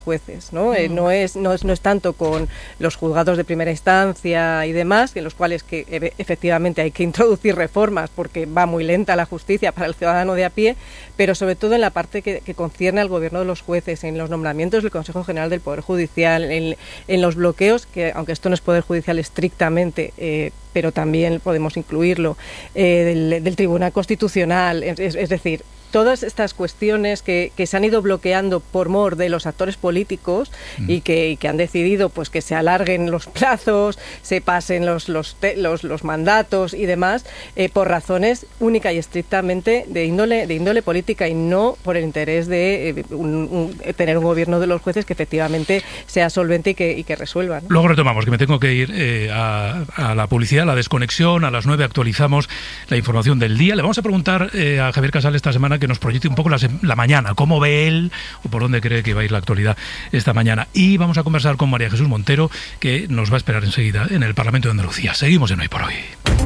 jueces, ¿no? No es tanto con los juzgados de primera instancia y demás, en los cuales que efectivamente hay que introducir reformas porque va muy lenta la justicia para el ciudadano de a pie, pero sobre todo en la parte que concierne al gobierno de los jueces, en los nombramientos del Consejo General del Poder Judicial, en los bloqueos, que aunque esto no es Poder Judicial estrictamente, pero también podemos incluirlo, del Tribunal Constitucional, es decir, todas estas cuestiones que se han ido bloqueando por mor de los actores políticos y que han decidido pues que se alarguen los plazos, se pasen los mandatos y demás, por razones única y estrictamente de índole política y no por el interés de tener un gobierno de los jueces que efectivamente sea solvente y que resuelva, ¿no? Luego retomamos, que me tengo que ir a la publicidad, a la desconexión. A las 9 actualizamos la información del día. Le vamos a preguntar a Javier Casal esta semana que nos proyecte un poco la mañana, cómo ve él o por dónde cree que va a ir la actualidad esta mañana. Y vamos a conversar con María Jesús Montero, que nos va a esperar enseguida en el Parlamento de Andalucía. Seguimos en Hoy por Hoy.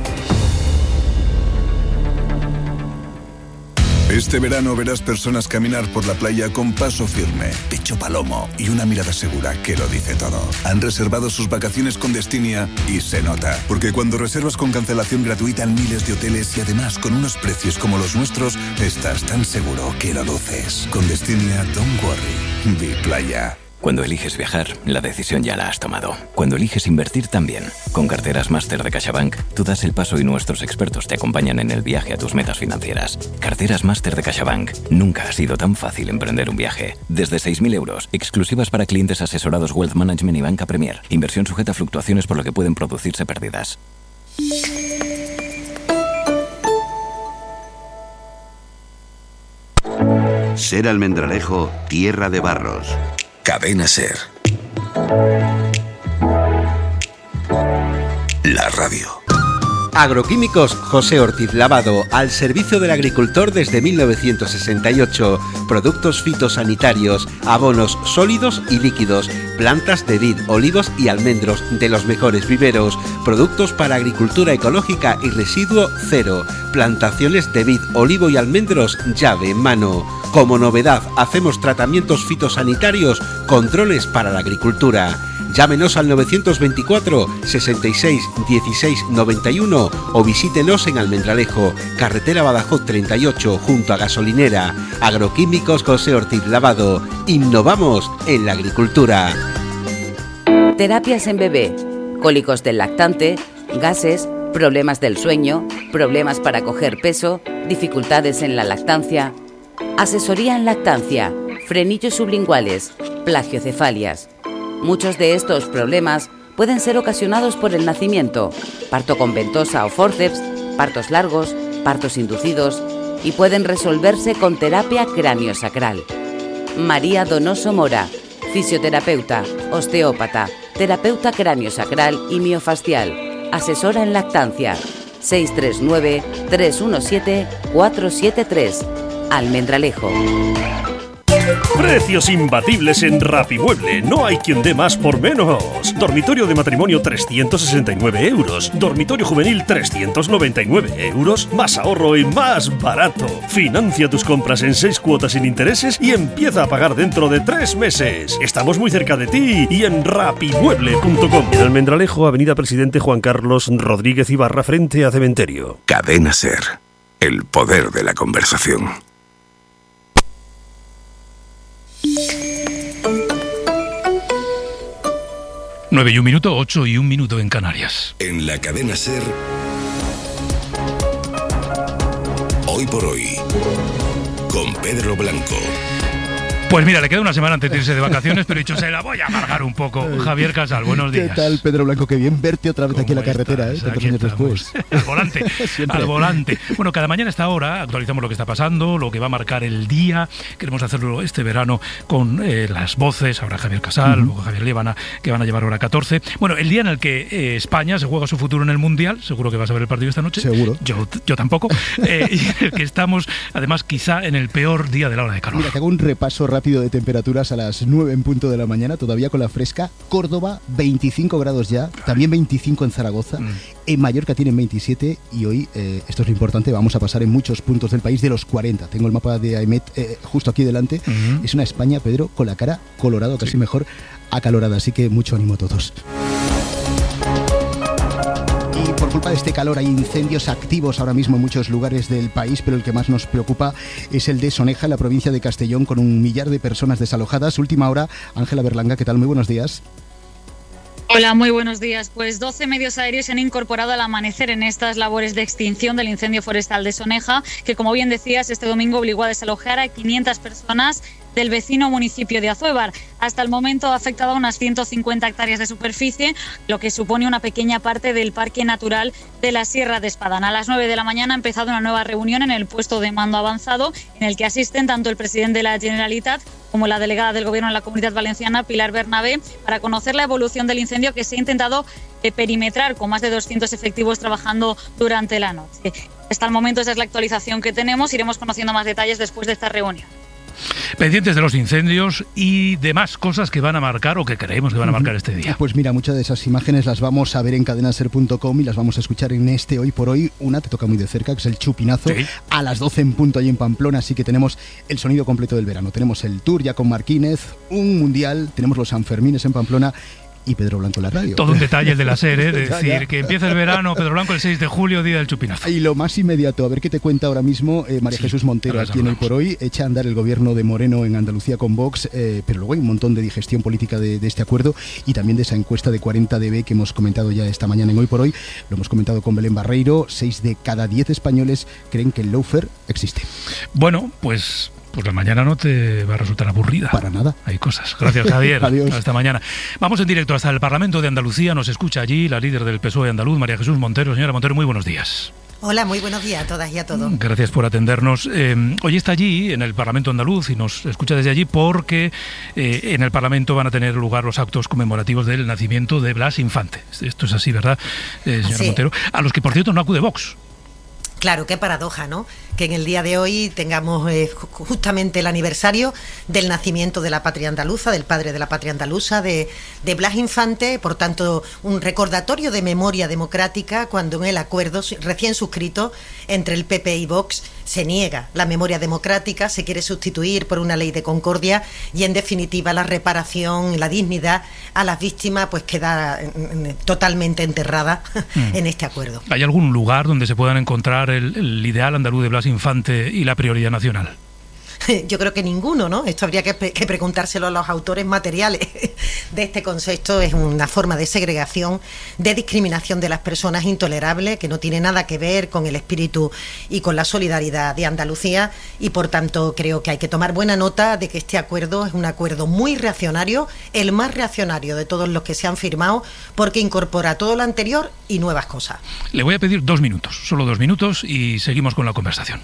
Este verano verás personas caminar por la playa con paso firme, pecho palomo y una mirada segura que lo dice todo. Han reservado sus vacaciones con Destinia y se nota, porque cuando reservas con cancelación gratuita en miles de hoteles y además con unos precios como los nuestros, estás tan seguro que lo luces. Con Destinia, don't worry, be playa. Cuando eliges viajar, la decisión ya la has tomado. Cuando eliges invertir también. Con Carteras Máster de CaixaBank, tú das el paso y nuestros expertos te acompañan en el viaje a tus metas financieras. Carteras Máster de CaixaBank. Nunca ha sido tan fácil emprender un viaje. Desde 6.000 euros, exclusivas para clientes asesorados Wealth Management y Banca Premier. Inversión sujeta a fluctuaciones por lo que pueden producirse pérdidas. Ser Almendralejo, tierra de barros. Cadena SER. La radio. Agroquímicos José Ortiz Lavado, al servicio del agricultor desde 1968. Productos fitosanitarios, abonos sólidos y líquidos, plantas de vid, olivos y almendros de los mejores viveros, productos para agricultura ecológica y residuo cero, plantaciones de vid, olivo y almendros llave en mano. Como novedad, hacemos tratamientos fitosanitarios, controles para la agricultura. Llámenos al 924 66 16 91 o visítenos en Almendralejo, carretera Badajoz 38, junto a gasolinera. Agroquímicos José Ortiz Lavado. Innovamos en la agricultura. Terapias en bebé, cólicos del lactante, gases, problemas del sueño, problemas para coger peso, dificultades en la lactancia. Asesoría en lactancia, frenillos sublinguales, plagiocefalias. Muchos de estos problemas pueden ser ocasionados por el nacimiento, parto con ventosa o fórceps, partos largos, partos inducidos y pueden resolverse con terapia craniosacral. María Donoso Mora, fisioterapeuta, osteópata, terapeuta craniosacral y miofascial, asesora en lactancia. 639-317-473, Almendralejo. Precios imbatibles en Rapimueble. No hay quien dé más por menos. Dormitorio de matrimonio 369 euros. Dormitorio juvenil 399 euros. Más ahorro y más barato. Financia tus compras en 6 cuotas sin intereses y empieza a pagar dentro de 3 meses. Estamos muy cerca de ti y en rapimueble.com. En Almendralejo, avenida Presidente Juan Carlos Rodríguez Ibarra, frente a Cementerio. Cadena SER. El poder de la conversación. 9 y 1 minuto, 8 y 1 minuto en Canarias. En la cadena SER, Hoy por Hoy, con Pedro Blanco. Pues mira, le queda una semana antes de irse de vacaciones, pero he dicho, se la voy a amargar un poco. Javier Casal, buenos días. ¿Qué tal, Pedro Blanco? Qué bien verte otra vez aquí en la carretera, tantos años después. Al volante, al volante. Bueno, cada mañana a esta hora actualizamos lo que está pasando, lo que va a marcar el día. Queremos hacerlo este verano con las voces, ahora Javier Casal, luego Javier Lévana, que van a llevar hora 14. Bueno, el día en el que España se juega su futuro en el Mundial, seguro que vas a ver el partido esta noche. Seguro. Yo tampoco. Y en el que estamos, además, quizá en el peor día de la hora de calor. Mira, te hago un repaso rápido partido de temperaturas a las 9 en punto de la mañana, todavía con la fresca. Córdoba, 25 grados ya, también 25 en Zaragoza. En Mallorca tienen 27 y hoy, esto es lo importante, vamos a pasar en muchos puntos del país de los 40. Tengo el mapa de AEMET justo aquí delante. Es una España, Pedro, con la cara colorada, casi mejor acalorada, así que mucho ánimo a todos. Y por culpa de este calor hay incendios activos ahora mismo en muchos lugares del país, pero el que más nos preocupa es el de Soneja, en la provincia de Castellón, con 1 millar de personas desalojadas. Última hora, Ángela Berlanga, ¿qué tal? Muy buenos días. Hola, muy buenos días. Pues 12 medios aéreos se han incorporado al amanecer en estas labores de extinción del incendio forestal de Soneja, que, como bien decías, este domingo obligó a desalojar a 500 personas del vecino municipio de Azuévar. Hasta el momento ha afectado a unas 150 hectáreas de superficie, lo que supone una pequeña parte del Parque Natural de la Sierra de Espadán. A las 9 de la mañana ha empezado una nueva reunión en el puesto de mando avanzado, en el que asisten tanto el presidente de la Generalitat como la delegada del Gobierno en la Comunidad Valenciana, Pilar Bernabé, para conocer la evolución del incendio que se ha intentado perimetrar con más de 200 efectivos trabajando durante la noche. Hasta el momento esa es la actualización que tenemos. Iremos conociendo más detalles después de esta reunión. Pendientes de los incendios y demás cosas que van a marcar o que creemos que van a marcar este día. Pues mira, muchas de esas imágenes las vamos a ver en cadenaser.com y las vamos a escuchar en este Hoy por Hoy. Una te toca muy de cerca, que es el chupinazo, a las 12 en punto ahí en Pamplona, así que tenemos el sonido completo del verano. Tenemos el Tour ya con Marquínez, un mundial, tenemos los Sanfermines en Pamplona y Pedro Blanco en la radio. Todo un detalle de la serie, es decir, que empieza el verano, Pedro Blanco el 6 de julio, día del chupinazo. Y lo más inmediato, a ver qué te cuenta ahora mismo María Jesús Montero, aquí en Hoy por Hoy. Echa a andar el gobierno de Moreno en Andalucía con Vox, pero luego hay un montón de digestión política de este acuerdo y también de esa encuesta de 40DB que hemos comentado ya esta mañana en Hoy por Hoy. Lo hemos comentado con Belén Barreiro. 6 de cada 10 españoles creen que el lawfare existe. Bueno, pues la mañana no te va a resultar aburrida. Para nada. Hay cosas. Gracias, Javier. Adiós. Hasta mañana. Vamos en directo hasta el Parlamento de Andalucía. Nos escucha allí la líder del PSOE andaluz, María Jesús Montero. Señora Montero, muy buenos días. Hola, muy buenos días a todas y a todos. Gracias por atendernos. Hoy está allí, en el Parlamento andaluz, y nos escucha desde allí porque en el Parlamento van a tener lugar los actos conmemorativos del nacimiento de Blas Infante. Esto es así, ¿verdad, señora Montero? A los que, por cierto, no acude Vox. Claro, qué paradoja, ¿no? Que en el día de hoy tengamos justamente el aniversario del nacimiento de la patria andaluza, del padre de la patria andaluza, de Blas Infante, por tanto, un recordatorio de memoria democrática cuando en el acuerdo recién suscrito entre el PP y Vox se niega la memoria democrática, se quiere sustituir por una ley de concordia y, en definitiva, la reparación, la dignidad a las víctimas pues queda totalmente enterrada en este acuerdo. ¿Hay algún lugar donde se puedan encontrar el ideal andaluz de Blas Infante y la prioridad nacional? Yo creo que ninguno, ¿no? Esto habría que preguntárselo a los autores materiales de este concepto. Es una forma de segregación, de discriminación de las personas intolerable, que no tiene nada que ver con el espíritu y con la solidaridad de Andalucía, y por tanto creo que hay que tomar buena nota de que este acuerdo es un acuerdo muy reaccionario, el más reaccionario de todos los que se han firmado, porque incorpora todo lo anterior y nuevas cosas. Le voy a pedir 2 minutos, solo 2 minutos, y seguimos con la conversación.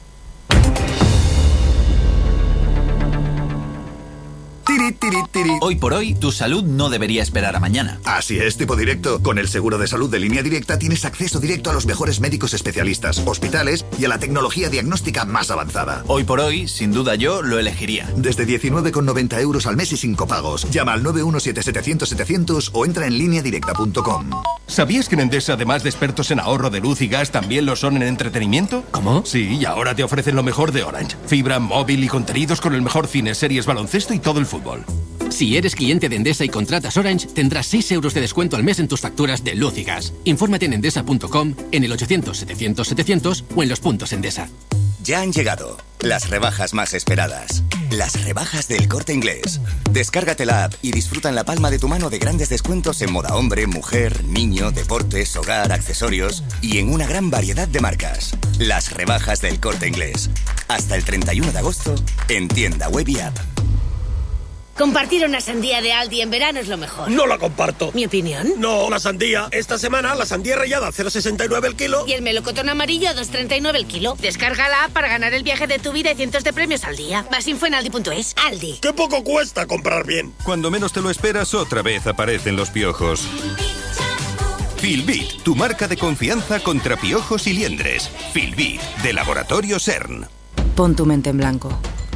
Hoy por hoy, tu salud no debería esperar a mañana. Así es, tipo directo. Con el seguro de salud de Línea Directa tienes acceso directo a los mejores médicos especialistas, hospitales y a la tecnología diagnóstica más avanzada. Hoy por hoy, sin duda yo lo elegiría. Desde 19,90 € al mes y sin copagos. Llama al 917-700-700 o entra en lineadirecta.com. ¿Sabías que en Endesa, además de expertos en ahorro de luz y gas, también lo son en entretenimiento? ¿Cómo? Sí, y ahora te ofrecen lo mejor de Orange. Fibra, móvil y contenidos con el mejor cine, series, baloncesto y todo el fútbol. Si eres cliente de Endesa y contratas Orange, tendrás 6 € de descuento al mes en tus facturas de luz y gas. Infórmate en endesa.com, en el 800-700-700 o en los puntos Endesa. Ya han llegado las rebajas más esperadas. Las rebajas del Corte Inglés. Descárgate la app y disfruta en la palma de tu mano de grandes descuentos en moda hombre, mujer, niño, deportes, hogar, accesorios y en una gran variedad de marcas. Las rebajas del Corte Inglés. Hasta el 31 de agosto en tienda web y app. Compartir una sandía de Aldi en verano es lo mejor. No la comparto. ¿Mi opinión? No, la sandía. Esta semana la sandía rallada a 0,69 el kilo. Y el melocotón amarillo a 2,39 el kilo. Descarga la app para ganar el viaje de tu vida y cientos de premios al día. Más info en aldi.es. Aldi. ¡Qué poco cuesta comprar bien! Cuando menos te lo esperas, otra vez aparecen los piojos. Filbit, tu marca de confianza contra piojos y liendres. Filbit, de Laboratorio CERN. Pon tu mente en blanco.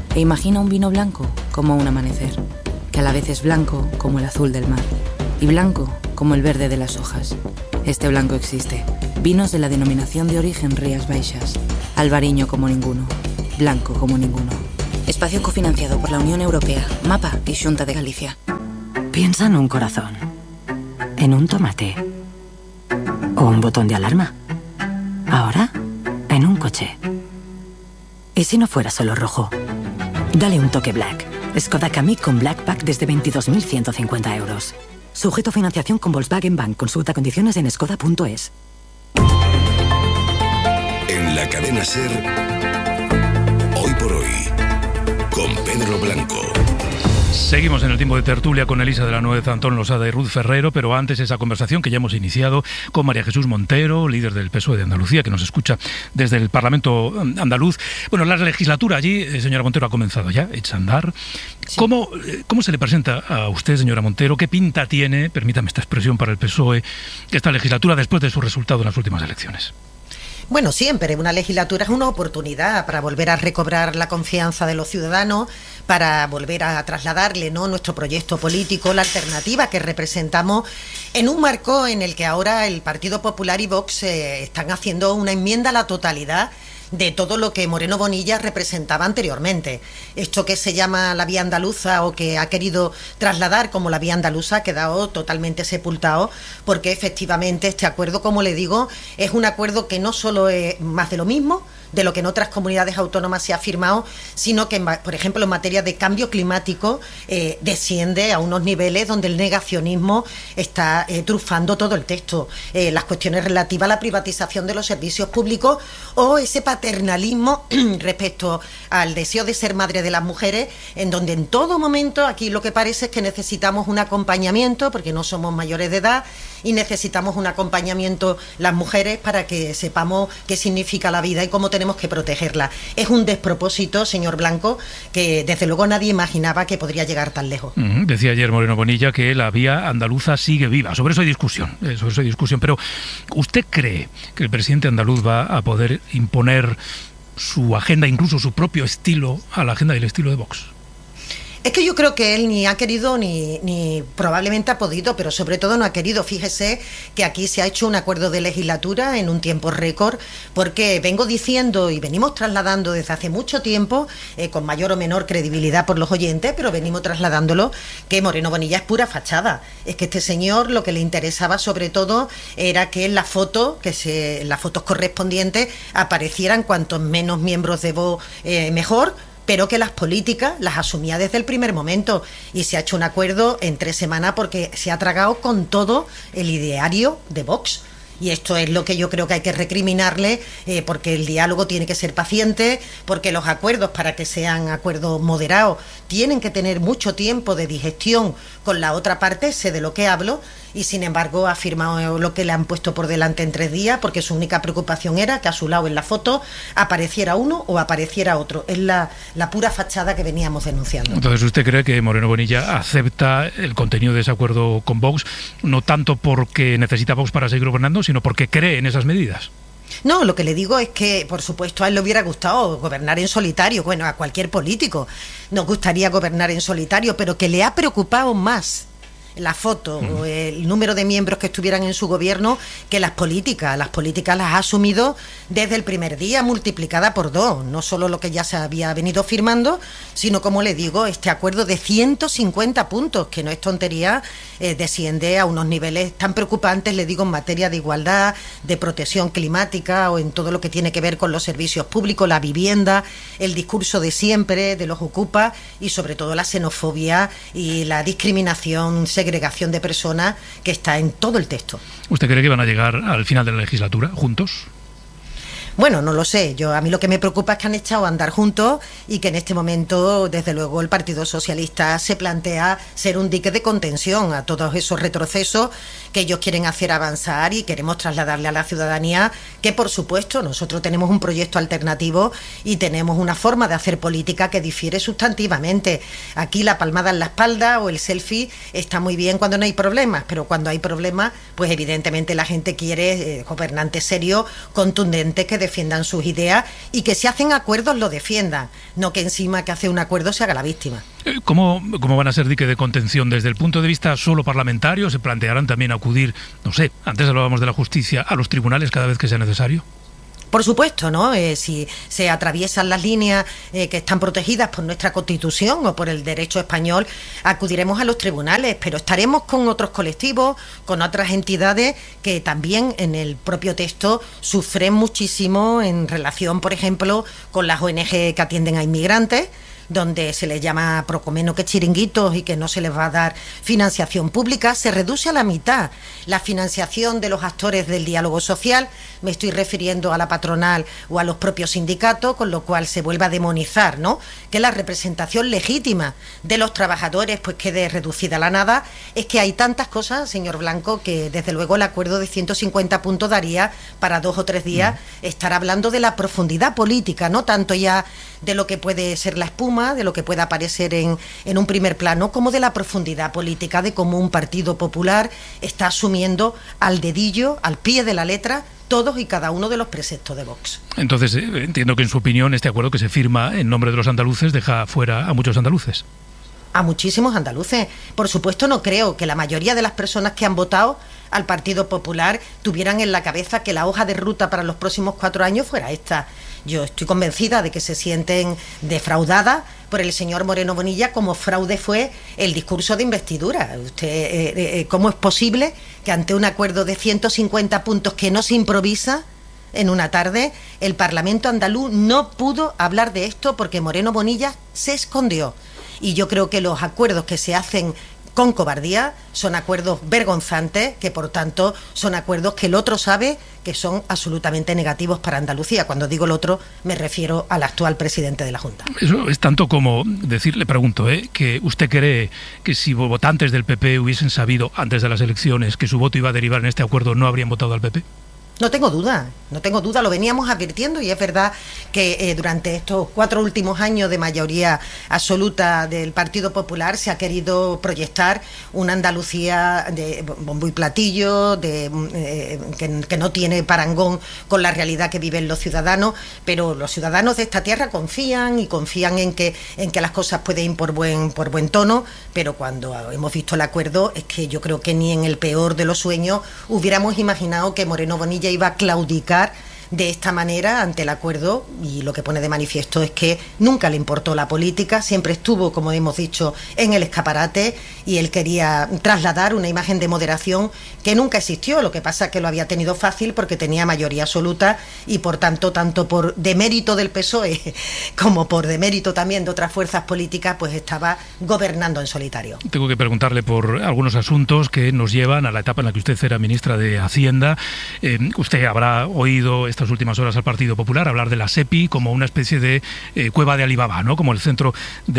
e imagina un vino blanco como un amanecer, que a la vez es blanco como el azul del mar y blanco como el verde de las hojas. Este blanco existe. Vinos de la denominación de origen Rías Baixas. Albariño como ninguno. Blanco como ninguno. Espacio cofinanciado por la Unión Europea, MAPA y Xunta de Galicia. Piensa en un corazón, en un tomate o un botón de alarma. Ahora, en un coche. ¿Y si no fuera solo rojo? Dale un toque black. Skoda Kamiq con Black Pack desde 22.150 euros. Sujeto a financiación con Volkswagen Bank. Consulta condiciones en skoda.es. En la cadena SER, Hoy por Hoy, con Pedro Blanco. Seguimos en el tiempo de tertulia con Elisa de la Nuez, Antón Losada y Ruth Ferrero, pero antes esa conversación que ya hemos iniciado con María Jesús Montero, líder del PSOE de Andalucía, que nos escucha desde el Parlamento andaluz. Bueno, la legislatura allí, señora Montero, ha comenzado ya, echa a andar. Sí. ¿Cómo se le presenta a usted, señora Montero? ¿Qué pinta tiene, permítame esta expresión, para el PSOE esta legislatura después de su resultado en las últimas elecciones? Bueno, siempre una legislatura es una oportunidad para volver a recobrar la confianza de los ciudadanos, para volver a trasladarle, ¿no?, nuestro proyecto político, la alternativa que representamos en un marco en el que ahora el Partido Popular y Vox están haciendo una enmienda a la totalidad de todo lo que Moreno Bonilla representaba anteriormente. Esto que se llama la vía andaluza o que ha querido trasladar como la vía andaluza ha quedado totalmente sepultado, porque efectivamente este acuerdo, como le digo, es un acuerdo que no solo es más de lo mismo, de lo que en otras comunidades autónomas se ha firmado, sino que, por ejemplo, en materia de cambio climático desciende a unos niveles donde el negacionismo está trufando todo el texto. Las cuestiones relativas a la privatización de los servicios públicos o ese paternalismo respecto al deseo de ser madre de las mujeres, en donde en todo momento aquí lo que parece es que necesitamos un acompañamiento, porque no somos mayores de edad, y necesitamos un acompañamiento las mujeres para que sepamos qué significa la vida y cómo tenemos que protegerla. Es un despropósito, señor Blanco, que desde luego nadie imaginaba que podría llegar tan lejos. Decía ayer Moreno Bonilla que la vía andaluza sigue viva. Sobre eso hay discusión, pero ¿usted cree que el presidente andaluz va a poder imponer su agenda, incluso su propio estilo, a la agenda del estilo de Vox? Es que yo creo que él ni ha querido ni probablemente ha podido, pero sobre todo no ha querido. Fíjese que aquí se ha hecho un acuerdo de legislatura en un tiempo récord, porque vengo diciendo y venimos trasladando desde hace mucho tiempo, con mayor o menor credibilidad por los oyentes, pero venimos trasladándolo, que Moreno Bonilla es pura fachada. Es que este señor lo que le interesaba sobre todo era que en la foto, en las fotos correspondientes aparecieran cuantos menos miembros de Vox mejor, pero que las políticas las asumía desde el primer momento, y se ha hecho un acuerdo en 3 semanas porque se ha tragado con todo el ideario de Vox. Y esto es lo que yo creo que hay que recriminarle, porque el diálogo tiene que ser paciente, porque los acuerdos, para que sean acuerdos moderados, tienen que tener mucho tiempo de digestión con la otra parte, sé de lo que hablo, y sin embargo ha firmado lo que le han puesto por delante en 3 días, porque su única preocupación era que a su lado en la foto apareciera uno o apareciera otro. Es la pura fachada que veníamos denunciando. Entonces, ¿usted cree que Moreno Bonilla acepta el contenido de ese acuerdo con Vox, no tanto porque necesita Vox para seguir gobernando, sino porque cree en esas medidas? No, lo que le digo es que, por supuesto, a él le hubiera gustado gobernar en solitario. Bueno, a cualquier político nos gustaría gobernar en solitario, pero que le ha preocupado más la foto o el número de miembros que estuvieran en su gobierno que las políticas. Las políticas las ha asumido desde el primer día, multiplicada por 2. No solo lo que ya se había venido firmando, sino, como le digo, este acuerdo de 150 puntos, que no es tontería, desciende a unos niveles tan preocupantes, le digo, en materia de igualdad, de protección climática o en todo lo que tiene que ver con los servicios públicos, la vivienda, el discurso de siempre de los ocupas y sobre todo la xenofobia y la discriminación, segregación de personas que está en todo el texto. ¿Usted cree que van a llegar al final de la legislatura juntos? Bueno, no lo sé. A mí lo que me preocupa es que han echado a andar juntos y que en este momento, desde luego, el Partido Socialista se plantea ser un dique de contención a todos esos retrocesos que ellos quieren hacer avanzar, y queremos trasladarle a la ciudadanía que, por supuesto, nosotros tenemos un proyecto alternativo y tenemos una forma de hacer política que difiere sustantivamente. Aquí la palmada en la espalda o el selfie está muy bien cuando no hay problemas, pero cuando hay problemas, pues evidentemente la gente quiere gobernantes serios, contundentes, que defiendan sus ideas y que si hacen acuerdos lo defiendan, no que encima que hace un acuerdo se haga la víctima. ¿Cómo van a ser dique de contención desde el punto de vista solo parlamentario? ¿Se plantearán también acudir, no sé, antes hablábamos de la justicia, a los tribunales cada vez que sea necesario? Por supuesto, ¿no? Si se atraviesan las líneas que están protegidas por nuestra Constitución o por el derecho español, acudiremos a los tribunales, pero estaremos con otros colectivos, con otras entidades que también en el propio texto sufren muchísimo en relación, por ejemplo, con las ONG que atienden a inmigrantes, donde se les llama poco menos que chiringuitos y que no se les va a dar financiación pública. Se reduce a la mitad la financiación de los actores del diálogo social, me estoy refiriendo a la patronal o a los propios sindicatos, con lo cual se vuelve a demonizar, ¿no?, que la representación legítima de los trabajadores pues quede reducida a la nada. Es que hay tantas cosas, señor Blanco, que desde luego el acuerdo de 150 puntos daría para 2 o 3 días estar hablando de la profundidad política, no tanto ya de lo que puede ser la espuma, de lo que pueda aparecer en un primer plano, como de la profundidad política, de cómo un Partido Popular está asumiendo al dedillo, al pie de la letra, todos y cada uno de los preceptos de Vox. Entonces, entiendo que en su opinión este acuerdo que se firma en nombre de los andaluces deja fuera a muchos andaluces. A muchísimos andaluces. Por supuesto, no creo que la mayoría de las personas que han votado al Partido Popular tuvieran en la cabeza que la hoja de ruta para los próximos 4 años fuera esta. Yo estoy convencida de que se sienten defraudadas por el señor Moreno Bonilla, como fraude fue el discurso de investidura. ¿Cómo es posible que ante un acuerdo de 150 puntos que no se improvisa en una tarde, el Parlamento andaluz no pudo hablar de esto porque Moreno Bonilla se escondió? Y yo creo que los acuerdos que se hacen con cobardía son acuerdos vergonzantes, que por tanto son acuerdos que el otro sabe que son absolutamente negativos para Andalucía. Cuando digo el otro me refiero al actual presidente de la Junta. Eso es tanto como decir, le pregunto, que usted cree que si votantes del PP hubiesen sabido antes de las elecciones que su voto iba a derivar en este acuerdo, ¿no habrían votado al PP? No tengo duda, lo veníamos advirtiendo, y es verdad que durante estos 4 últimos años de mayoría absoluta del Partido Popular se ha querido proyectar una Andalucía de bombo y platillo, que no tiene parangón con la realidad que viven los ciudadanos, pero los ciudadanos de esta tierra confían en que las cosas pueden ir por buen tono, pero cuando hemos visto el acuerdo es que yo creo que ni en el peor de los sueños hubiéramos imaginado que Moreno Bonilla iba a claudicar de esta manera ante el acuerdo, y lo que pone de manifiesto es que nunca le importó la política, siempre estuvo, como hemos dicho, en el escaparate, y él quería trasladar una imagen de moderación que nunca existió. Lo que pasa es que lo había tenido fácil porque tenía mayoría absoluta y por tanto por demérito del PSOE como por demérito también de otras fuerzas políticas, pues estaba gobernando en solitario. Tengo que preguntarle por algunos asuntos que nos llevan a la etapa en la que usted era ministra de Hacienda. Usted habrá oído estas últimas horas al Partido Popular hablar de la SEPI como una especie de cueva de Alibaba, ¿no?, como el centro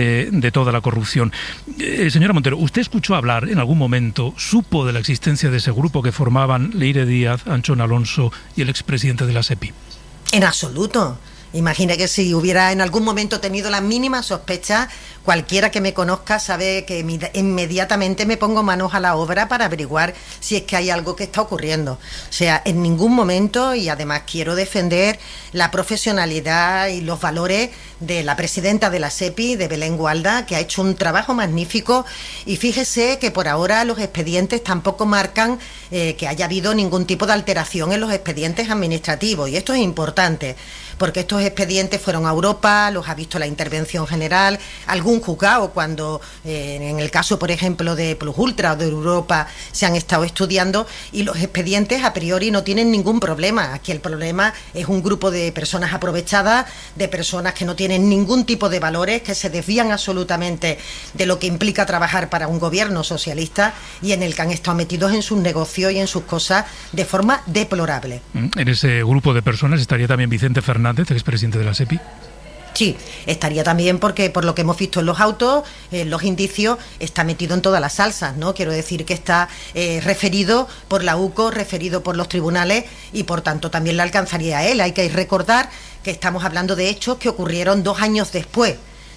de toda la corrupción. Señora Montero, ¿usted escuchó hablar en algún momento, supo de la existencia de ese grupo que formaban Leire Díaz, Anchón Alonso y el expresidente de la SEPI? En absoluto. Imagina que si hubiera en algún momento tenido la mínima sospecha, cualquiera que me conozca sabe que inmediatamente me pongo manos a la obra para averiguar si es que hay algo que está ocurriendo. O sea, en ningún momento, y además quiero defender la profesionalidad y los valores de la presidenta de la SEPI, de Belén Gualda, que ha hecho un trabajo magnífico, y fíjese que por ahora los expedientes tampoco marcan que haya habido ningún tipo de alteración en los expedientes administrativos, y esto es importante, porque estos expedientes fueron a Europa, los ha visto la Intervención General, algún juzgado cuando en el caso, por ejemplo, de Plus Ultra o de Europa se han estado estudiando, y los expedientes a priori no tienen ningún problema. Aquí el problema es un grupo de personas aprovechadas, de personas que no tienen ningún tipo de valores, que se desvían absolutamente de lo que implica trabajar para un gobierno socialista, y en el que han estado metidos en sus negocios y en sus cosas de forma deplorable. En ese grupo de personas estaría también Vicente Fernández, expresidente de la SEPI. Sí, estaría también porque por lo que hemos visto en los autos, los indicios, está metido en todas las salsas, ¿no? Quiero decir que está referido por la UCO, referido por los tribunales, y por tanto también le alcanzaría a él. Hay que recordar que estamos hablando de hechos que ocurrieron 2 años después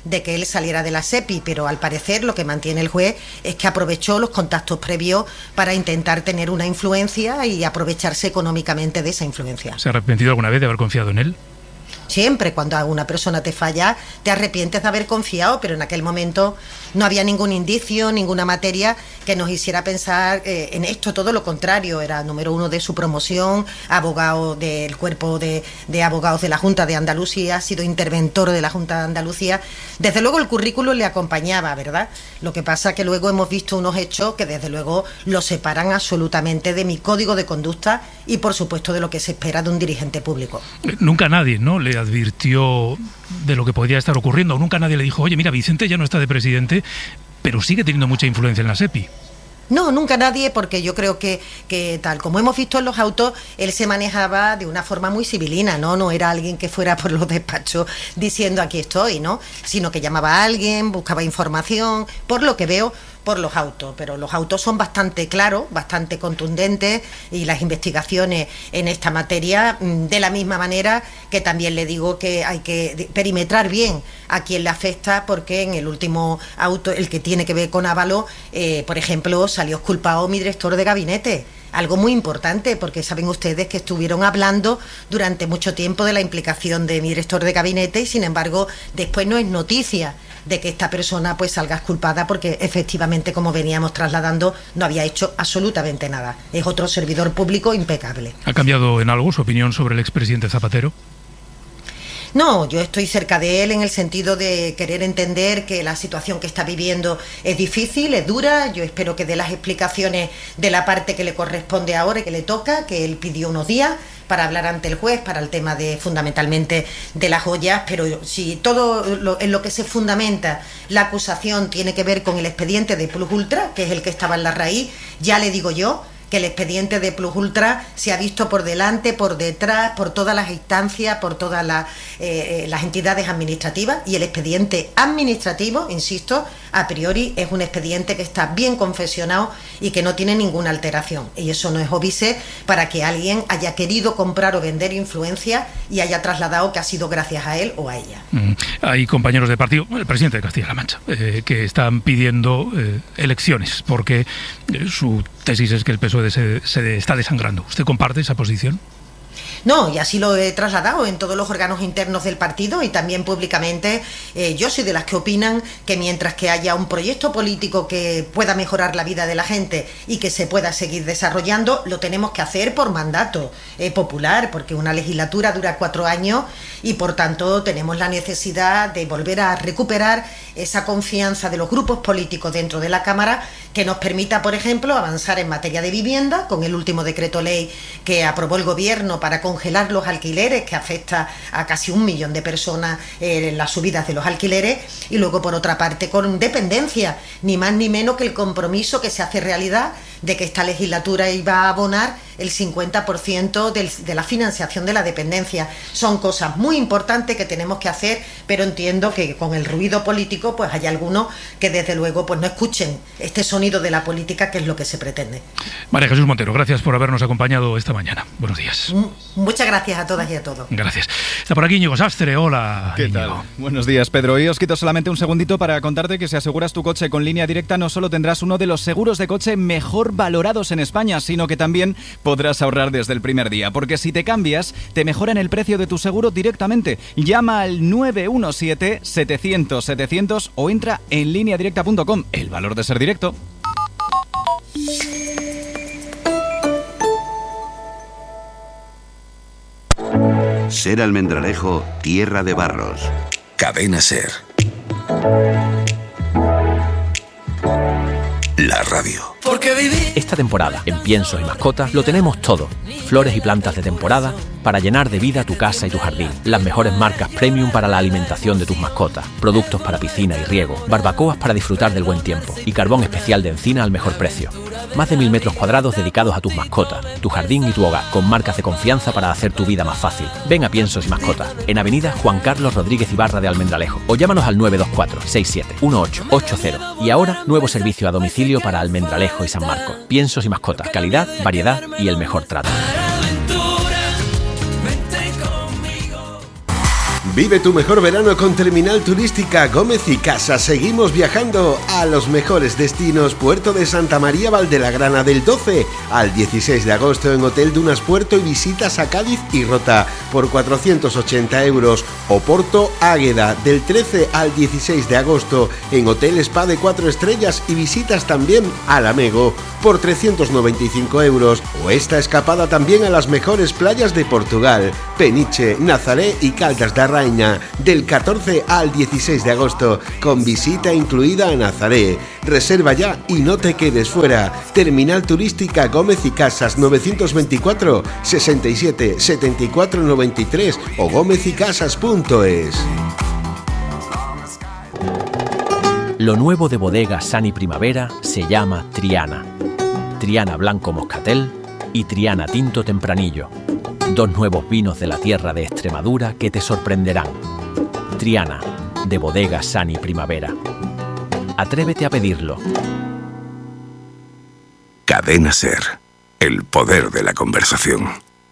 de que él saliera de la SEPI, pero al parecer lo que mantiene el juez es que aprovechó los contactos previos para intentar tener una influencia y aprovecharse económicamente de esa influencia. ¿Se ha arrepentido alguna vez de haber confiado en él? Siempre, cuando una persona te falla, te arrepientes de haber confiado, pero en aquel momento no había ningún indicio, ninguna materia que nos hiciera pensar en esto, todo lo contrario. Era número uno de su promoción, abogado del cuerpo de abogados de la Junta de Andalucía, ha sido interventor de la Junta de Andalucía. Desde luego el currículo le acompañaba, ¿verdad? Lo que pasa que luego hemos visto unos hechos que desde luego lo separan absolutamente de mi código de conducta y por supuesto de lo que se espera de un dirigente público. Nunca nadie, ¿no?, le advirtió de lo que podría estar ocurriendo. Nunca nadie le dijo, oye, mira, Vicente ya no está de presidente, pero sigue teniendo mucha influencia en la SEPI. No, nunca nadie, porque yo creo que tal como hemos visto en los autos, él se manejaba de una forma muy civilina, no era alguien que fuera por los despachos diciendo aquí estoy, ¿no? Sino que llamaba a alguien, buscaba información, por lo que veo, por los autos, pero los autos son bastante claros, bastante contundentes y las investigaciones en esta materia, de la misma manera que también le digo que hay que perimetrar bien a quien le afecta, porque en el último auto, el que tiene que ver con Ábalos, por ejemplo, salió exculpado mi director de gabinete. Algo muy importante, porque saben ustedes que estuvieron hablando durante mucho tiempo de la implicación de mi director de gabinete y sin embargo después no es noticia de que esta persona pues salga exculpada, porque efectivamente, como veníamos trasladando, no había hecho absolutamente nada. Es otro servidor público impecable. ¿Ha cambiado en algo su opinión sobre el expresidente Zapatero? No, yo estoy cerca de él en el sentido de querer entender que la situación que está viviendo es difícil, es dura. Yo espero que dé las explicaciones de la parte que le corresponde ahora y que le toca, que él pidió unos días para hablar ante el juez, para el tema de fundamentalmente de las joyas, pero si todo en lo que se fundamenta la acusación tiene que ver con el expediente de Plus Ultra, que es el que estaba en la raíz, ya le digo yo que el expediente de Plus Ultra se ha visto por delante, por detrás, por todas las instancias, por todas las entidades administrativas, y el expediente administrativo, insisto, a priori es un expediente que está bien confeccionado y que no tiene ninguna alteración, y eso no es óbice para que alguien haya querido comprar o vender influencia y haya trasladado que ha sido gracias a él o a ella. Hay compañeros de partido, el presidente de Castilla-La Mancha, que están pidiendo elecciones porque su tesis es que el PSOE se está desangrando. ¿Usted comparte esa posición? No, y así lo he trasladado en todos los órganos internos del partido y también públicamente. Yo soy de las que opinan que mientras que haya un proyecto político que pueda mejorar la vida de la gente y que se pueda seguir desarrollando, lo tenemos que hacer por mandato popular, porque una legislatura dura 4 años y por tanto tenemos la necesidad de volver a recuperar esa confianza de los grupos políticos dentro de la Cámara que nos permita, por ejemplo, avanzar en materia de vivienda con el último decreto ley que aprobó el Gobierno para congelar los alquileres, que afecta a casi 1 millón de personas las subidas de los alquileres, y luego por otra parte con dependencia, ni más ni menos que el compromiso que se hace realidad de que esta legislatura iba a abonar el 50% de la financiación de la dependencia. Son cosas muy importantes que tenemos que hacer, pero entiendo que con el ruido político pues hay algunos que desde luego pues no escuchen este sonido de la política, que es lo que se pretende. María Jesús Montero, gracias por habernos acompañado esta mañana. Buenos días. Muchas gracias a todas y a todos. Gracias. Está por aquí Íñigo Sastre. Hola, ¿qué Íñigo? tal? Buenos días, Pedro. Y os quito solamente un segundito para contarte que si aseguras tu coche con Línea Directa, no solo tendrás uno de los seguros de coche mejor valorados en España, sino que también podrás ahorrar desde el primer día, porque si te cambias, te mejoran el precio de tu seguro directamente. Llama al 917-700-700 o entra en lineadirecta.com. El valor de ser directo. Ser Almendralejo, tierra de barros. Cadena Ser. La radio. Esta temporada, en Piensos y Mascotas, lo tenemos todo. Flores y plantas de temporada para llenar de vida tu casa y tu jardín. Las mejores marcas premium para la alimentación de tus mascotas. Productos para piscina y riego. Barbacoas para disfrutar del buen tiempo. Y carbón especial de encina al mejor precio. Más de 1000 metros cuadrados dedicados a tus mascotas, tu jardín y tu hogar, con marcas de confianza para hacer tu vida más fácil. Ven a Piensos y Mascotas, en Avenida Juan Carlos Rodríguez Ibarra de Almendralejo, o llámanos al 924-671880. Y ahora, nuevo servicio a domicilio para Almendralejo y San Marcos. Piensos y Mascotas, calidad, variedad y el mejor trato. Vive tu mejor verano con Terminal Turística Gómez y Casas. Seguimos viajando a los mejores destinos. Puerto de Santa María Valdelagrana del 12 al 16 de agosto en Hotel Dunas Puerto y visitas a Cádiz y Rota por 480 €. O Porto Águeda del 13 al 16 de agosto en Hotel Spa de 4 estrellas y visitas también a Lamego por 395 €. O esta escapada también a las mejores playas de Portugal, Peniche, Nazaré y Caldas de Arraña del 14 al 16 de agosto con visita incluida a Nazaré. Reserva ya y no te quedes fuera. Terminal Turística Gómez y Casas 924 67 74 93 o gómezycasas.es. Lo nuevo de Bodega Sani Primavera se llama Triana. Triana Blanco Moscatel y Triana Tinto Tempranillo. 2 nuevos vinos de la tierra de Extremadura que te sorprenderán. Triana, de Bodega Sani Primavera. Atrévete a pedirlo. Cadena SER. El poder de la conversación.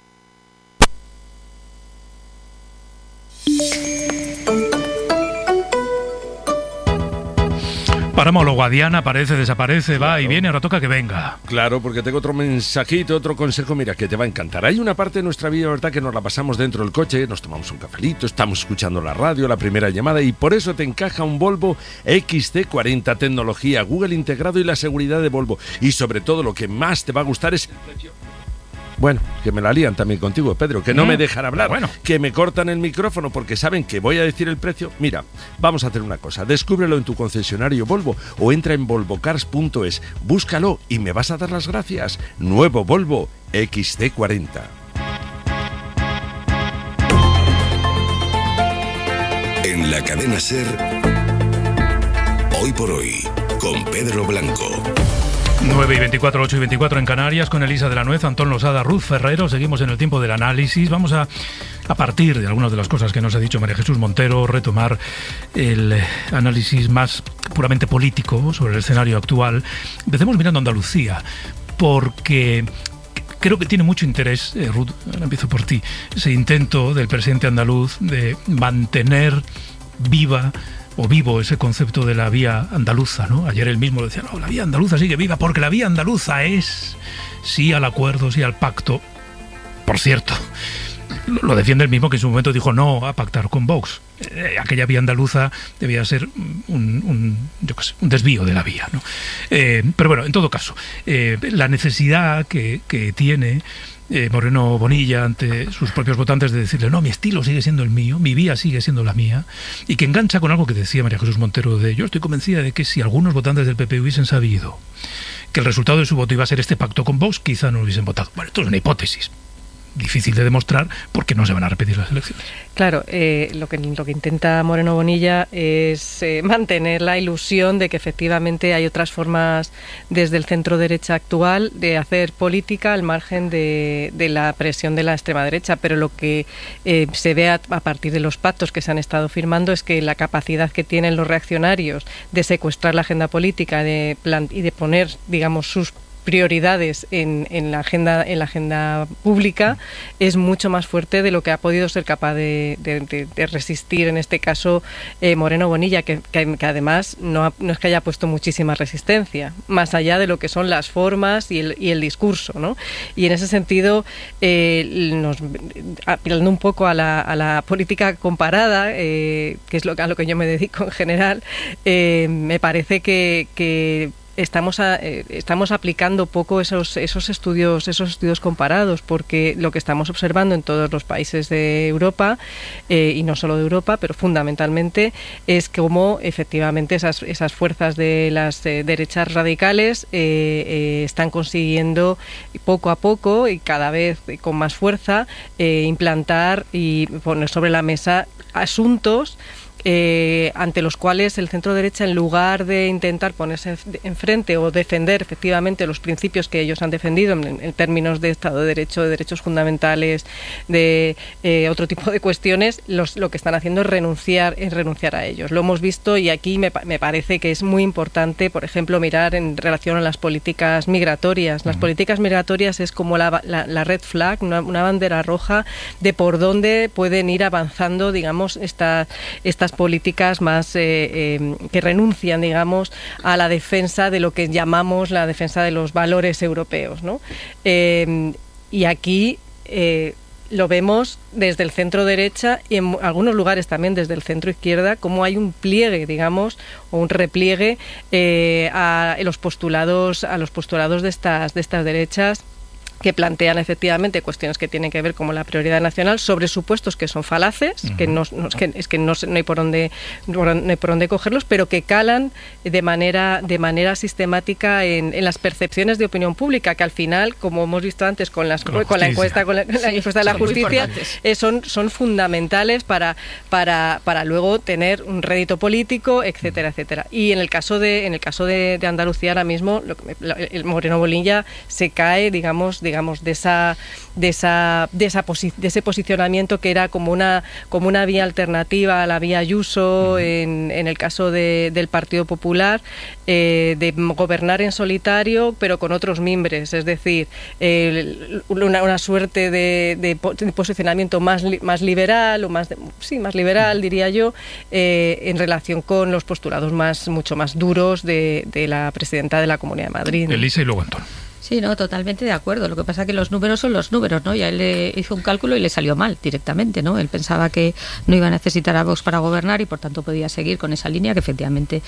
Paramos luego a Diana, aparece, desaparece, va y viene, ahora toca que venga. Claro, porque tengo otro mensajito, otro consejo, mira, que te va a encantar. Hay una parte de nuestra vida, ¿verdad?, que nos la pasamos dentro del coche, nos tomamos un cafelito, estamos escuchando la radio, la primera llamada, y por eso te encaja un Volvo XC40, tecnología Google integrado y la seguridad de Volvo. Y sobre todo lo que más te va a gustar es el precio. Bueno, que me la lían también contigo, Pedro, que no me dejan hablar, que me cortan el micrófono porque saben que voy a decir el precio. Mira, vamos a hacer una cosa, descúbrelo en tu concesionario Volvo o entra en volvocars.es, búscalo y me vas a dar las gracias. Nuevo Volvo XC40. En la cadena SER, hoy por hoy, con Pedro Blanco. 9 y 24, 8 y 24 en Canarias, con Elisa de la Nuez, Antón Losada, Ruth Ferrero. Seguimos en el tiempo del análisis. Vamos a partir de algunas de las cosas que nos ha dicho María Jesús Montero, retomar el análisis más puramente político sobre el escenario actual. Empecemos mirando a Andalucía, porque creo que tiene mucho interés, Ruth, empiezo por ti, ese intento del presidente andaluz de mantener vivo ese concepto de la vía andaluza, ¿no? Ayer él mismo decía, no, la vía andaluza sigue viva, porque la vía andaluza es sí al acuerdo, sí al pacto. Por cierto, lo defiende él mismo, que en su momento dijo no a pactar con Vox. Aquella vía andaluza debía ser un desvío de la vía, ¿no? Pero bueno, en todo caso, la necesidad que tiene Moreno Bonilla ante sus propios votantes de decirle, no, mi estilo sigue siendo el mío, mi vía sigue siendo la mía, y que engancha con algo que decía María Jesús Montero de yo estoy convencida de que si algunos votantes del PP hubiesen sabido que el resultado de su voto iba a ser este pacto con Vox, quizá no hubiesen votado. Bueno, esto es una hipótesis difícil de demostrar porque no se van a repetir las elecciones. Claro, lo que intenta Moreno Bonilla es mantener la ilusión de que efectivamente hay otras formas desde el centro derecha actual de hacer política al margen de la presión de la extrema derecha, pero lo que se ve a partir de los pactos que se han estado firmando es que la capacidad que tienen los reaccionarios de secuestrar la agenda política y de poner, digamos, sus prioridades en la agenda pública es mucho más fuerte de lo que ha podido ser capaz de resistir en este caso Moreno Bonilla, que además no es que haya puesto muchísima resistencia, más allá de lo que son las formas y el discurso, ¿no? Y en ese sentido, apelando un poco a la política comparada, que es a lo que yo me dedico en general, me parece que estamos aplicando poco esos estudios comparados, porque lo que estamos observando en todos los países de Europa, y no solo de Europa, pero fundamentalmente, es cómo efectivamente esas fuerzas de las derechas radicales están consiguiendo poco a poco y cada vez con más fuerza implantar y poner sobre la mesa asuntos ante los cuales el centro derecha, en lugar de intentar ponerse enfrente o defender efectivamente los principios que ellos han defendido en términos de Estado de Derecho, de derechos fundamentales, de otro tipo de cuestiones, lo que están haciendo es renunciar a ellos. Lo hemos visto, y aquí me parece que es muy importante, por ejemplo, mirar en relación a las políticas migratorias. Las políticas migratorias es como la red flag, una bandera roja de por dónde pueden ir avanzando, digamos, estas políticas más que renuncian, digamos, a la defensa de lo que llamamos la defensa de los valores europeos, ¿no? Y aquí lo vemos desde el centro derecha y en algunos lugares también desde el centro izquierda, como hay un pliegue, digamos, o un repliegue a los postulados de estas derechas, que plantean efectivamente cuestiones que tienen que ver como la prioridad nacional sobre supuestos que son falaces, que no hay por dónde cogerlos, pero que calan de manera sistemática en las percepciones de opinión pública, que al final, como hemos visto antes con la encuesta de la justicia, son fundamentales para luego tener un rédito político, etcétera, etcétera. Y en el caso de Andalucía ahora mismo, el Moreno Bonilla se cae, digamos de ese posicionamiento que era como una vía alternativa a la vía Ayuso en el caso del Partido Popular, de gobernar en solitario pero con otros mimbres, es decir, una suerte de posicionamiento más liberal, o más liberal, diría yo, en relación con los postulados mucho más duros de la presidenta de la Comunidad de Madrid. Elisa, y luego Antón. Sí, no, totalmente de acuerdo. Lo que pasa es que los números son los números, ¿no? Y a él le hizo un cálculo y le salió mal directamente, ¿no? Él pensaba que no iba a necesitar a Vox para gobernar y por tanto podía seguir con esa línea que efectivamente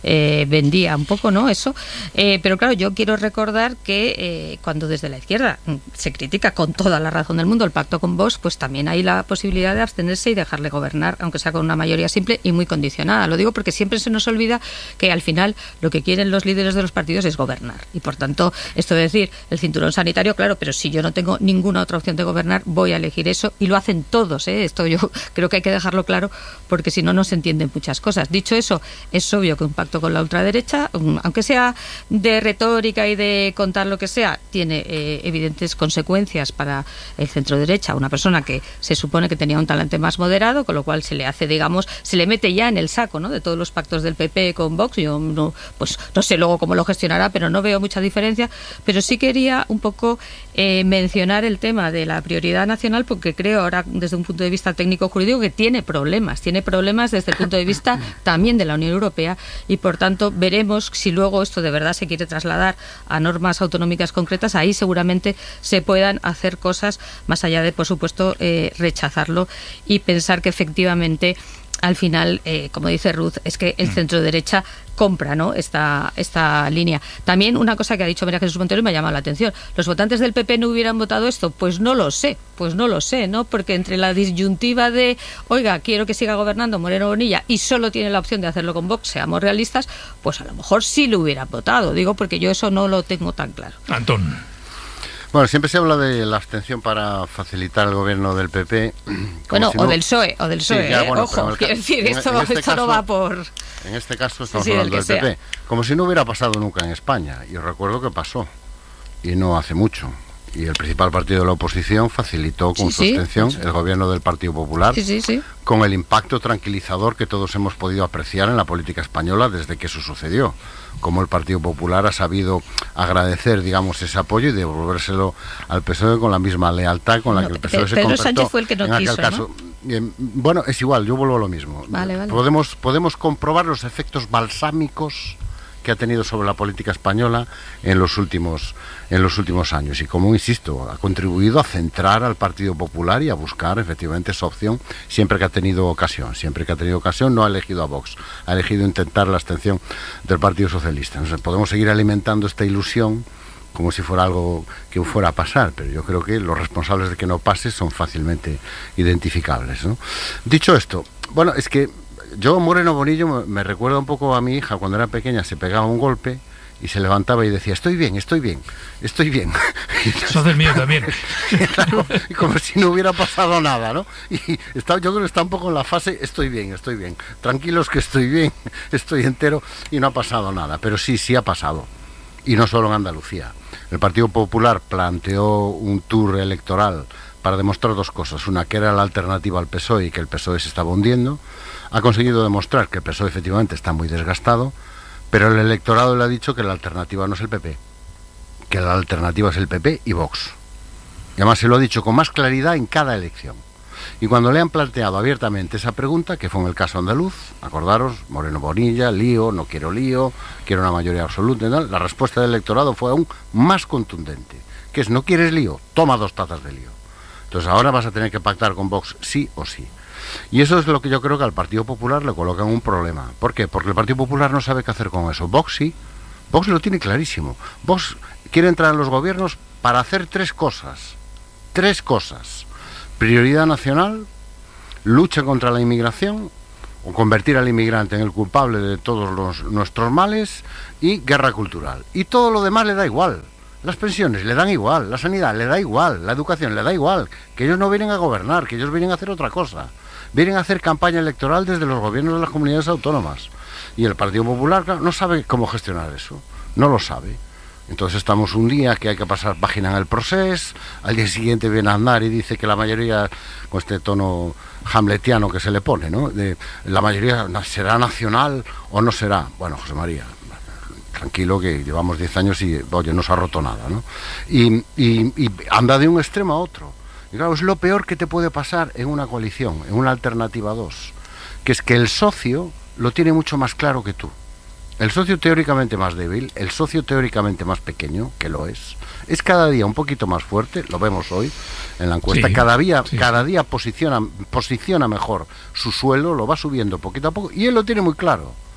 vendía un poco, ¿no? Eso. Pero claro, yo quiero recordar que cuando desde la izquierda se critica con toda la razón del mundo el pacto con Vox, pues también hay la posibilidad de abstenerse y dejarle gobernar, aunque sea con una mayoría simple y muy condicionada. Lo digo porque siempre se nos olvida que al final lo que quieren los líderes de los partidos es gobernar. Y por tanto, esto de decir, el cinturón sanitario, claro, pero si yo no tengo ninguna otra opción de gobernar, voy a elegir eso, y lo hacen todos, ¿eh? Esto yo creo que hay que dejarlo claro, porque si no, no se entienden muchas cosas. Dicho eso, es obvio que un pacto con la ultraderecha, aunque sea de retórica y de contar lo que sea, tiene evidentes consecuencias para el centro derecha. Una persona que se supone que tenía un talante más moderado, con lo cual se le hace, digamos, se le mete ya en el saco, ¿no?, de todos los pactos del PP con Vox. Yo no sé luego cómo lo gestionará, pero no veo mucha diferencia. Pero sí quería un poco mencionar el tema de la prioridad nacional, porque creo ahora desde un punto de vista técnico jurídico que tiene problemas desde el punto de vista también de la Unión Europea, y por tanto veremos si luego esto de verdad se quiere trasladar a normas autonómicas concretas. Ahí seguramente se puedan hacer cosas más allá de, por supuesto, rechazarlo y pensar que efectivamente al final, como dice Ruth, es que el centro derecha compra, ¿no?, esta línea. También una cosa que ha dicho María Jesús Montero y me ha llamado la atención: ¿los votantes del PP no hubieran votado esto? Pues no lo sé, ¿no? Porque entre la disyuntiva de, oiga, quiero que siga gobernando Moreno Bonilla y solo tiene la opción de hacerlo con Vox, seamos realistas, pues a lo mejor sí lo hubieran votado, digo, porque yo eso no lo tengo tan claro. Antón. Bueno, siempre se habla de la abstención para facilitar el gobierno del PP. Bueno, si o del PSOE, sí, bueno, ojo, quiero decir, esto no va por... En este caso estamos hablando del PP. Como si no hubiera pasado nunca en España. Y recuerdo que pasó, y no hace mucho. Y el principal partido de la oposición facilitó con su abstención el gobierno del Partido Popular, con el impacto tranquilizador que todos hemos podido apreciar en la política española desde que eso sucedió. Como el Partido Popular ha sabido agradecer, digamos, ese apoyo y devolvérselo al PSOE con la misma lealtad con la que el PSOE se comportó. Sánchez fue el que no en quiso, aquel caso. Bueno, es igual, yo vuelvo a lo mismo. Vale. Podemos comprobar los efectos balsámicos que ha tenido sobre la política española en los últimos años, y como insisto, ha contribuido a centrar al Partido Popular y a buscar efectivamente esa opción siempre que ha tenido ocasión. No ha elegido a Vox, ha elegido intentar la abstención del Partido Socialista. Entonces, podemos seguir alimentando esta ilusión como si fuera algo que fuera a pasar, pero yo creo que los responsables de que no pase son fácilmente identificables, ¿no? Dicho esto, bueno, es que yo, Moreno Bonillo, me recuerda un poco a mi hija cuando era pequeña, se pegaba un golpe y se levantaba y decía, estoy bien, estoy bien, estoy bien. Eso es del mío también. Claro, como si no hubiera pasado nada, ¿no? Y yo creo que está un poco en la fase, estoy bien, tranquilos que estoy bien, estoy entero y no ha pasado nada, pero sí ha pasado, y no solo en Andalucía. El Partido Popular planteó un tour electoral para demostrar dos cosas, una que era la alternativa al PSOE y que el PSOE se estaba hundiendo, ha conseguido demostrar que el PSOE efectivamente está muy desgastado, pero el electorado le ha dicho que la alternativa no es el PP, que la alternativa es el PP y Vox. Y además se lo ha dicho con más claridad en cada elección. Y cuando le han planteado abiertamente esa pregunta, que fue en el caso andaluz, acordaros, Moreno Bonilla, lío, no quiero lío, quiero una mayoría absoluta y tal, la respuesta del electorado fue aún más contundente, que es, no quieres lío, toma 2 tazas de lío. Entonces ahora vas a tener que pactar con Vox sí o sí. Y eso es lo que yo creo que al Partido Popular le coloca en un problema. ¿Por qué? Porque el Partido Popular no sabe qué hacer con eso. Vox sí. Vox lo tiene clarísimo. Vox quiere entrar en los gobiernos para hacer 3 cosas. 3 cosas. Prioridad nacional, lucha contra la inmigración, o convertir al inmigrante en el culpable de todos nuestros males, y guerra cultural. Y todo lo demás le da igual. Las pensiones le dan igual, la sanidad le da igual, la educación le da igual, que ellos no vienen a gobernar, que ellos vienen a hacer otra cosa. Vienen a hacer campaña electoral desde los gobiernos de las comunidades autónomas. Y el Partido Popular, claro, no sabe cómo gestionar eso, no lo sabe. Entonces estamos un día que hay que pasar página en el proceso, al día siguiente viene a andar y dice que la mayoría, con este tono hamletiano que se le pone, ¿no? De, la mayoría será nacional o no será. Bueno, José María, tranquilo que llevamos 10 años y, oye, no se ha roto nada, ¿no? Y anda de un extremo a otro. Y claro, es lo peor que te puede pasar en una coalición, en una alternativa 2, que es que el socio lo tiene mucho más claro que tú. El socio teóricamente más débil, el socio teóricamente más pequeño, que lo es cada día un poquito más fuerte, lo vemos hoy en la encuesta, sí, cada día posiciona mejor su suelo, lo va subiendo poquito a poco, y él lo tiene muy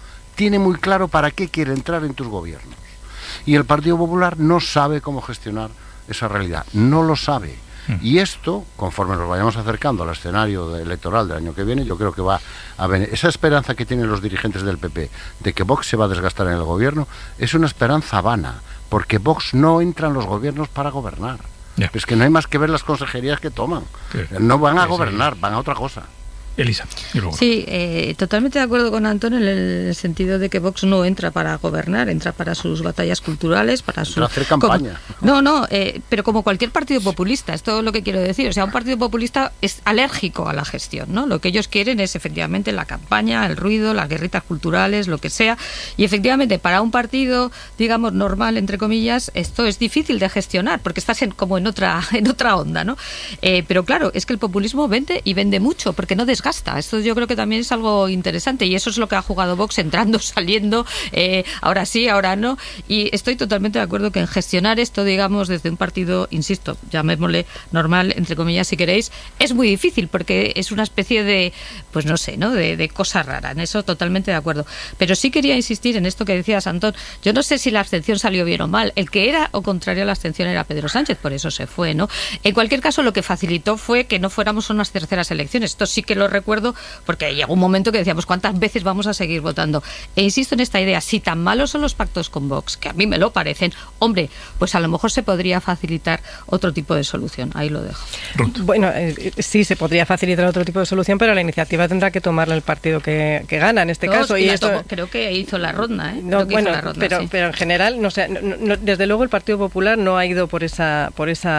claro para qué quiere entrar en tus gobiernos. Y el Partido Popular no sabe cómo gestionar esa realidad, no lo sabe. Y esto, conforme nos vayamos acercando al escenario electoral del año que viene, yo creo que va a venir. Esa esperanza que tienen los dirigentes del PP de que Vox se va a desgastar en el gobierno es una esperanza vana, porque Vox no entra en los gobiernos para gobernar. Es que no hay más que ver las consejerías que toman. No van a gobernar, van a otra cosa. Elisa. Sí, totalmente de acuerdo con Antón en el sentido de que Vox no entra para gobernar, entra para sus batallas culturales, para hacer campaña. Pero como cualquier partido populista, esto es lo que quiero decir. O sea, un partido populista es alérgico a la gestión, ¿no? Lo que ellos quieren es efectivamente la campaña, el ruido, las guerritas culturales, lo que sea. Y efectivamente, para un partido, digamos, normal, entre comillas, esto es difícil de gestionar, porque estás como en otra onda, ¿no? Pero claro, es que el populismo vende y vende mucho, porque no desgasta. Esto yo creo que también es algo interesante y eso es lo que ha jugado Vox, entrando, saliendo, ahora sí, ahora no, y estoy totalmente de acuerdo que en gestionar esto, digamos, desde un partido, insisto, llamémosle normal, entre comillas si queréis, es muy difícil porque es una especie de, pues no sé, ¿no? De cosa rara, en eso totalmente de acuerdo. Pero sí quería insistir en esto que decías, Antón, yo no sé si la abstención salió bien o mal, el que era o contrario a la abstención era Pedro Sánchez, por eso se fue, ¿no? En cualquier caso, lo que facilitó fue que no fuéramos a unas terceras elecciones, esto sí que lo recuerdo porque llegó un momento que decíamos cuántas veces vamos a seguir votando, e insisto en esta idea, si tan malos son los pactos con Vox, que a mí me lo parecen, hombre, pues a lo mejor se podría facilitar otro tipo de solución, ahí lo dejo. Bueno, sí se podría facilitar otro tipo de solución, pero la iniciativa tendrá que tomarla el partido que gana en este caso, y esto creo que hizo la ronda, pero en general desde luego el Partido Popular no ha ido por esa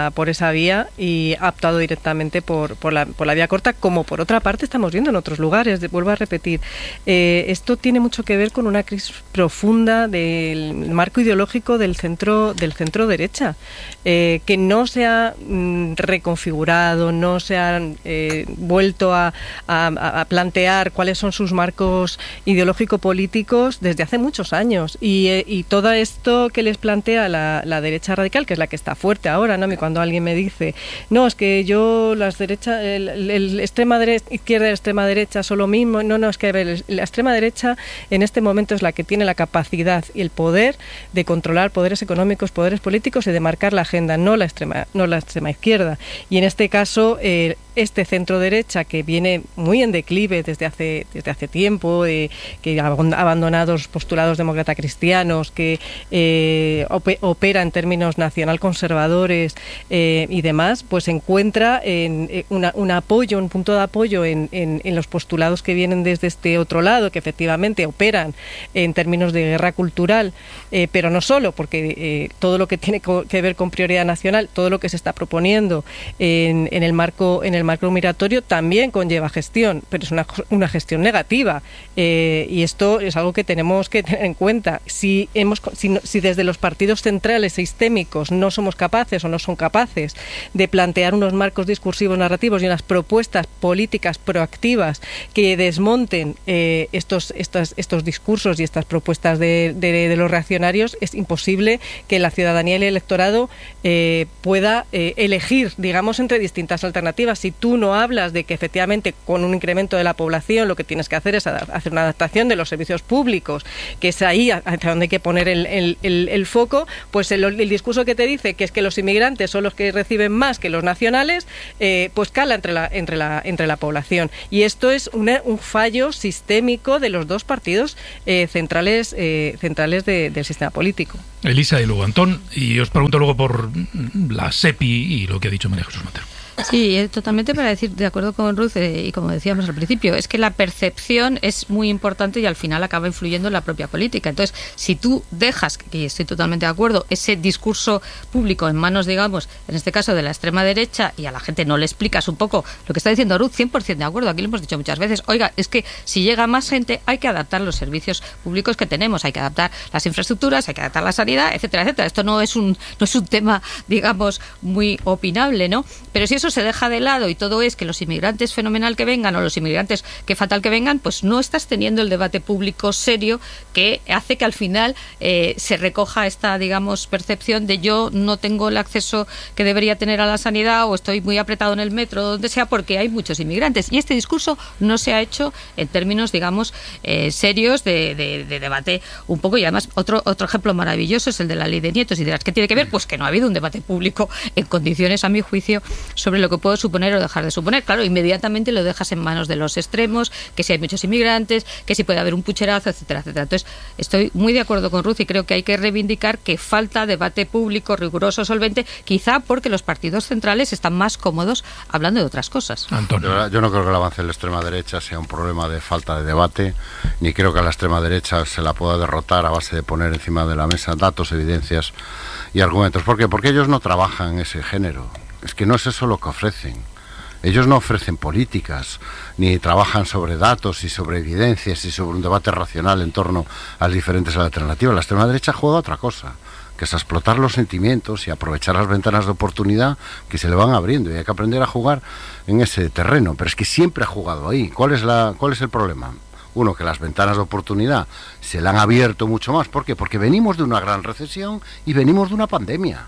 vía y ha optado directamente por la vía corta, como por otra parte estamos viendo en otros lugares. Vuelvo a repetir, esto tiene mucho que ver con una crisis profunda del marco ideológico del centro derecha, que no se ha reconfigurado, no se ha vuelto a plantear cuáles son sus marcos ideológico-políticos desde hace muchos años, y todo esto que les plantea la derecha radical, que es la que está fuerte ahora, ¿no? Cuando alguien me dice, no, es que yo las derechas, el extrema derecha, izquierda y la extrema derecha son lo mismo, no, es que la extrema derecha en este momento es la que tiene la capacidad y el poder de controlar poderes económicos, poderes políticos y de marcar la agenda, no la extrema izquierda. Y en este caso este centro derecha que viene muy en declive desde hace tiempo, que ha abandonado los postulados demócrata cristianos, que opera en términos nacional conservadores y demás, pues encuentra un apoyo, un punto de apoyo en los postulados que vienen desde este otro lado, que efectivamente operan en términos de guerra cultural, pero no solo, porque todo lo que tiene que ver con prioridad nacional, todo lo que se está proponiendo en el marco migratorio también conlleva gestión, pero es una gestión negativa, y esto es algo que tenemos que tener en cuenta. Si desde los partidos centrales sistémicos no somos capaces o no son capaces de plantear unos marcos discursivos narrativos y unas propuestas políticas proactivas que desmonten estos discursos y estas propuestas de los reaccionarios, es imposible que la ciudadanía y el electorado pueda elegir, digamos, entre distintas alternativas. Si tú no hablas de que efectivamente con un incremento de la población lo que tienes que hacer es hacer una adaptación de los servicios públicos, que es ahí hacia donde hay que poner el foco, pues el discurso que te dice que es que los inmigrantes son los que reciben más que los nacionales, pues cala entre la población. Y esto es un fallo sistémico de los dos partidos centrales del sistema político. Elisa y luego Antón, y os pregunto luego por la SEPI y lo que ha dicho María Jesús Montero. Sí, totalmente para decir, de acuerdo con Ruth, y como decíamos al principio, es que la percepción es muy importante y al final acaba influyendo en la propia política. Entonces, si tú dejas, y estoy totalmente de acuerdo, ese discurso público en manos, digamos, en este caso de la extrema derecha, y a la gente no le explicas un poco lo que está diciendo Ruth, 100% de acuerdo, aquí lo hemos dicho muchas veces, oiga, es que si llega más gente hay que adaptar los servicios públicos que tenemos, hay que adaptar las infraestructuras, hay que adaptar la sanidad, etcétera, etcétera. Esto no es un tema, digamos, muy opinable, ¿no? Pero si eso se deja de lado y todo es que los inmigrantes fenomenal que vengan o los inmigrantes que fatal que vengan, pues no estás teniendo el debate público serio que hace que al final se recoja esta, digamos, percepción de yo no tengo el acceso que debería tener a la sanidad o estoy muy apretado en el metro, donde sea, porque hay muchos inmigrantes. Y este discurso no se ha hecho en términos, digamos, serios de debate un poco. Y además otro ejemplo maravilloso es el de la ley de nietos. Y dirás, ¿qué tiene que ver? Pues que no ha habido un debate público en condiciones, a mi juicio, sobre lo que puedo suponer o dejar de suponer. Claro, inmediatamente lo dejas en manos de los extremos, que si hay muchos inmigrantes, que si puede haber un pucherazo, etcétera, etcétera. Entonces, estoy muy de acuerdo con Ruth y creo que hay que reivindicar que falta debate público riguroso, solvente, quizá porque los partidos centrales están más cómodos hablando de otras cosas. Antonio. Yo no creo que el avance de la extrema derecha sea un problema de falta de debate, ni creo que a la extrema derecha se la pueda derrotar a base de poner encima de la mesa datos, evidencias y argumentos. ¿Por qué? Porque ellos no trabajan en ese género. Es que no es eso lo que ofrecen. Ellos no ofrecen políticas, ni trabajan sobre datos y sobre evidencias y sobre un debate racional en torno a las diferentes alternativas. La extrema derecha juega a otra cosa, que es a explotar los sentimientos y aprovechar las ventanas de oportunidad que se le van abriendo, y hay que aprender a jugar en ese terreno. Pero es que siempre ha jugado ahí. ¿Cuál es el problema? Uno, que las ventanas de oportunidad se le han abierto mucho más. ¿Por qué? Porque venimos de una gran recesión y venimos de una pandemia.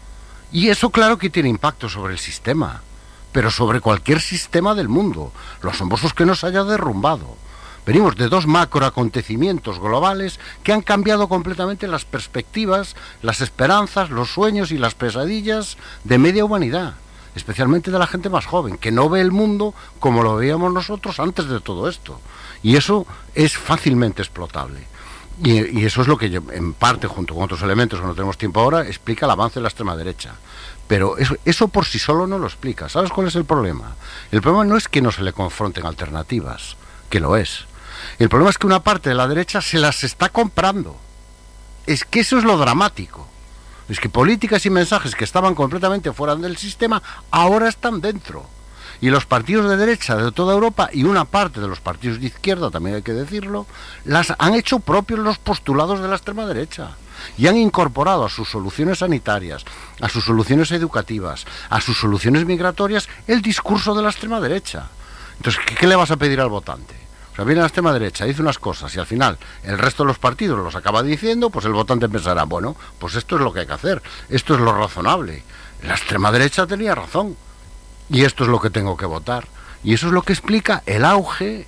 Y eso claro que tiene impacto sobre el sistema, pero sobre cualquier sistema del mundo. Lo asombroso es que nos haya derrumbado. Venimos de dos macroacontecimientos globales que han cambiado completamente las perspectivas, las esperanzas, los sueños y las pesadillas de media humanidad, especialmente de la gente más joven, que no ve el mundo como lo veíamos nosotros antes de todo esto. Y eso es fácilmente explotable. Y eso es lo que yo, en parte, junto con otros elementos que no tenemos tiempo ahora, explica el avance de la extrema derecha. Pero eso por sí solo no lo explica. ¿Sabes cuál es el problema? El problema no es que no se le confronten alternativas, que lo es. El problema es que una parte de la derecha se las está comprando. Es que eso es lo dramático. Es que políticas y mensajes que estaban completamente fuera del sistema ahora están dentro. Y los partidos de derecha de toda Europa y una parte de los partidos de izquierda, también hay que decirlo, las han hecho propios los postulados de la extrema derecha. Y han incorporado a sus soluciones sanitarias, a sus soluciones educativas, a sus soluciones migratorias, el discurso de la extrema derecha. Entonces, ¿qué le vas a pedir al votante? O sea, viene la extrema derecha, dice unas cosas y al final el resto de los partidos los acaba diciendo, pues el votante pensará, bueno, pues esto es lo que hay que hacer, esto es lo razonable. La extrema derecha tenía razón. Y esto es lo que tengo que votar. Y eso es lo que explica el auge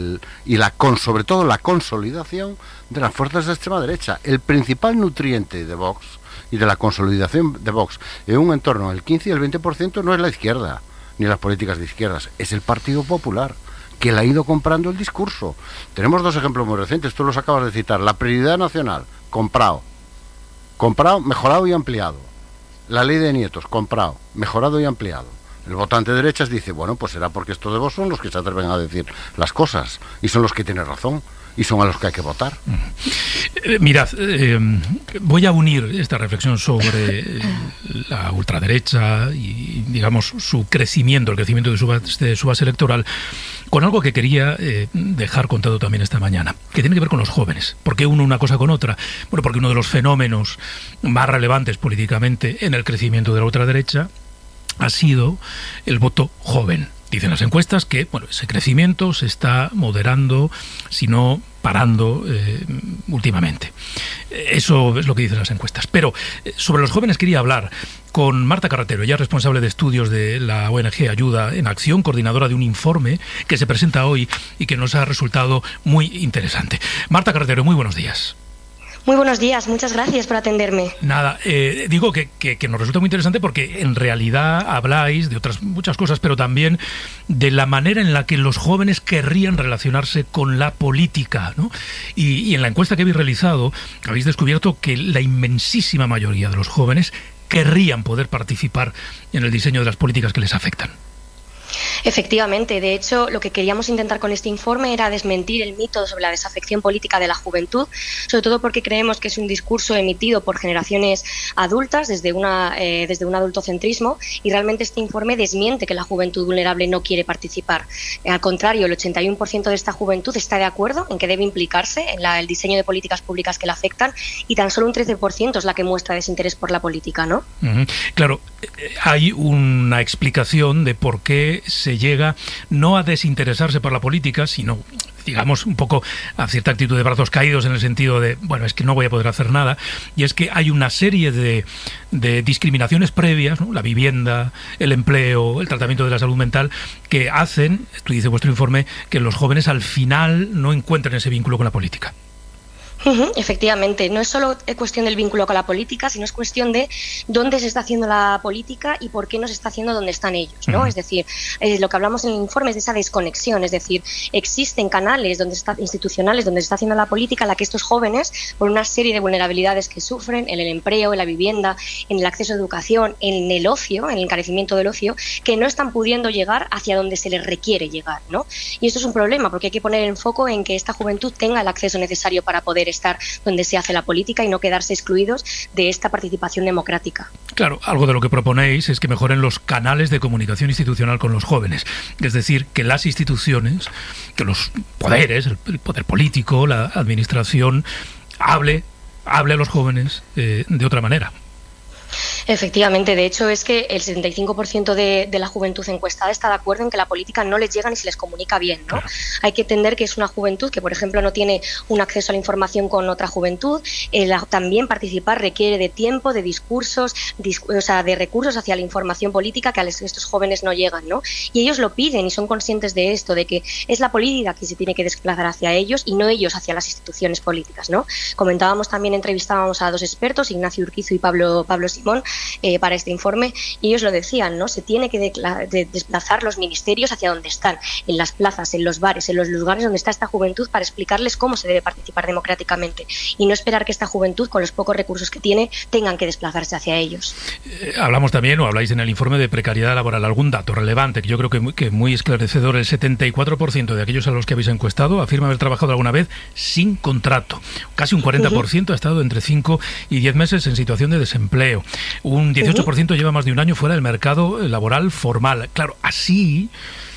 sobre todo la consolidación de las fuerzas de extrema derecha. El principal nutriente de Vox y de la consolidación de Vox en un entorno del 15 y el 20% no es la izquierda, ni las políticas de izquierdas, es el Partido Popular, que le ha ido comprando el discurso. Tenemos dos ejemplos muy recientes, tú los acabas de citar. La prioridad nacional, comprado, mejorado y ampliado. La ley de nietos, comprado, mejorado y ampliado. El votante de derechas dice, bueno, pues será porque estos de vos son los que se atreven a decir las cosas y son los que tienen razón y son a los que hay que votar. Mirad, voy a unir esta reflexión sobre la ultraderecha y, digamos, su crecimiento, el crecimiento de su base electoral, con algo que quería dejar contado también esta mañana, que tiene que ver con los jóvenes. ¿Por qué uno una cosa con otra? Bueno, porque uno de los fenómenos más relevantes políticamente en el crecimiento de la ultraderecha ha sido el voto joven. Dicen las encuestas que, bueno, ese crecimiento se está moderando, si no parando últimamente. Eso es lo que dicen las encuestas. Pero sobre los jóvenes quería hablar con Marta Carretero, ella es responsable de estudios de la ONG Ayuda en Acción, coordinadora de un informe que se presenta hoy y que nos ha resultado muy interesante. Marta Carretero, muy buenos días. Muy buenos días, muchas gracias por atenderme. Nada, digo que nos resulta muy interesante porque en realidad habláis de otras muchas cosas, pero también de la manera en la que los jóvenes querrían relacionarse con la política, ¿no? Y en la encuesta que habéis realizado habéis descubierto que la inmensísima mayoría de los jóvenes querrían poder participar en el diseño de las políticas que les afectan. Efectivamente, de hecho, lo que queríamos intentar con este informe era desmentir el mito sobre la desafección política de la juventud, sobre todo porque creemos que es un discurso emitido por generaciones adultas desde un adultocentrismo, y realmente este informe desmiente que la juventud vulnerable no quiere participar. Al contrario, el 81% de esta juventud está de acuerdo en que debe implicarse en el diseño de políticas públicas que la afectan, y tan solo un 13% es la que muestra desinterés por la política, ¿no? Claro, hay una explicación de por qué se llega no a desinteresarse por la política, sino, digamos, un poco a cierta actitud de brazos caídos, en el sentido de, bueno, es que no voy a poder hacer nada, y es que hay una serie de discriminaciones previas, ¿no? La vivienda, el empleo, el tratamiento de la salud mental, que hacen, esto dice vuestro informe, que los jóvenes al final no encuentren ese vínculo con la política. Efectivamente, no es solo cuestión del vínculo con la política, sino es cuestión de dónde se está haciendo la política y por qué no se está haciendo donde están ellos, ¿no? Es decir, lo que hablamos en el informe es de esa desconexión, es decir, existen canales institucionales donde se está haciendo la política a la que estos jóvenes, por una serie de vulnerabilidades que sufren en el empleo, en la vivienda, en el acceso a educación, en el ocio, en el encarecimiento del ocio, que no están pudiendo llegar hacia donde se les requiere llegar, ¿no? Y esto es un problema porque hay que poner el foco en que esta juventud tenga el acceso necesario para poder estar donde se hace la política y no quedarse excluidos de esta participación democrática. Claro, algo de lo que proponéis es que mejoren los canales de comunicación institucional con los jóvenes, es decir, que las instituciones, que los poderes, el poder político, la administración, hable a los jóvenes de otra manera. Efectivamente, de hecho es que el 75% de la juventud encuestada está de acuerdo en que la política no les llega ni se les comunica bien, ¿no? Claro. Hay que entender que es una juventud que, por ejemplo, no tiene un acceso a la información con otra juventud. También participar requiere de tiempo, de discursos, de recursos hacia la información política que a estos jóvenes no llegan, ¿no? Y ellos lo piden y son conscientes de esto, de que es la política que se tiene que desplazar hacia ellos y no ellos hacia las instituciones políticas, ¿no? Comentábamos también, entrevistábamos a dos expertos, Ignacio Urquizu y Pablo Simón, para este informe, y ellos lo decían, ¿no? Se tiene que desplazar los ministerios hacia donde están, en las plazas, en los bares, en los lugares donde está esta juventud, para explicarles cómo se debe participar democráticamente y no esperar que esta juventud, con los pocos recursos que tiene, tengan que desplazarse hacia ellos. Hablamos también, o habláis en el informe, de precariedad laboral. Algún dato relevante que yo creo que muy esclarecedor: el 74% de aquellos a los que habéis encuestado afirma haber trabajado alguna vez sin contrato. Casi un 40% ha estado entre 5 y 10 meses en situación de desempleo. Un 18% lleva más de un año fuera del mercado laboral formal. Claro, así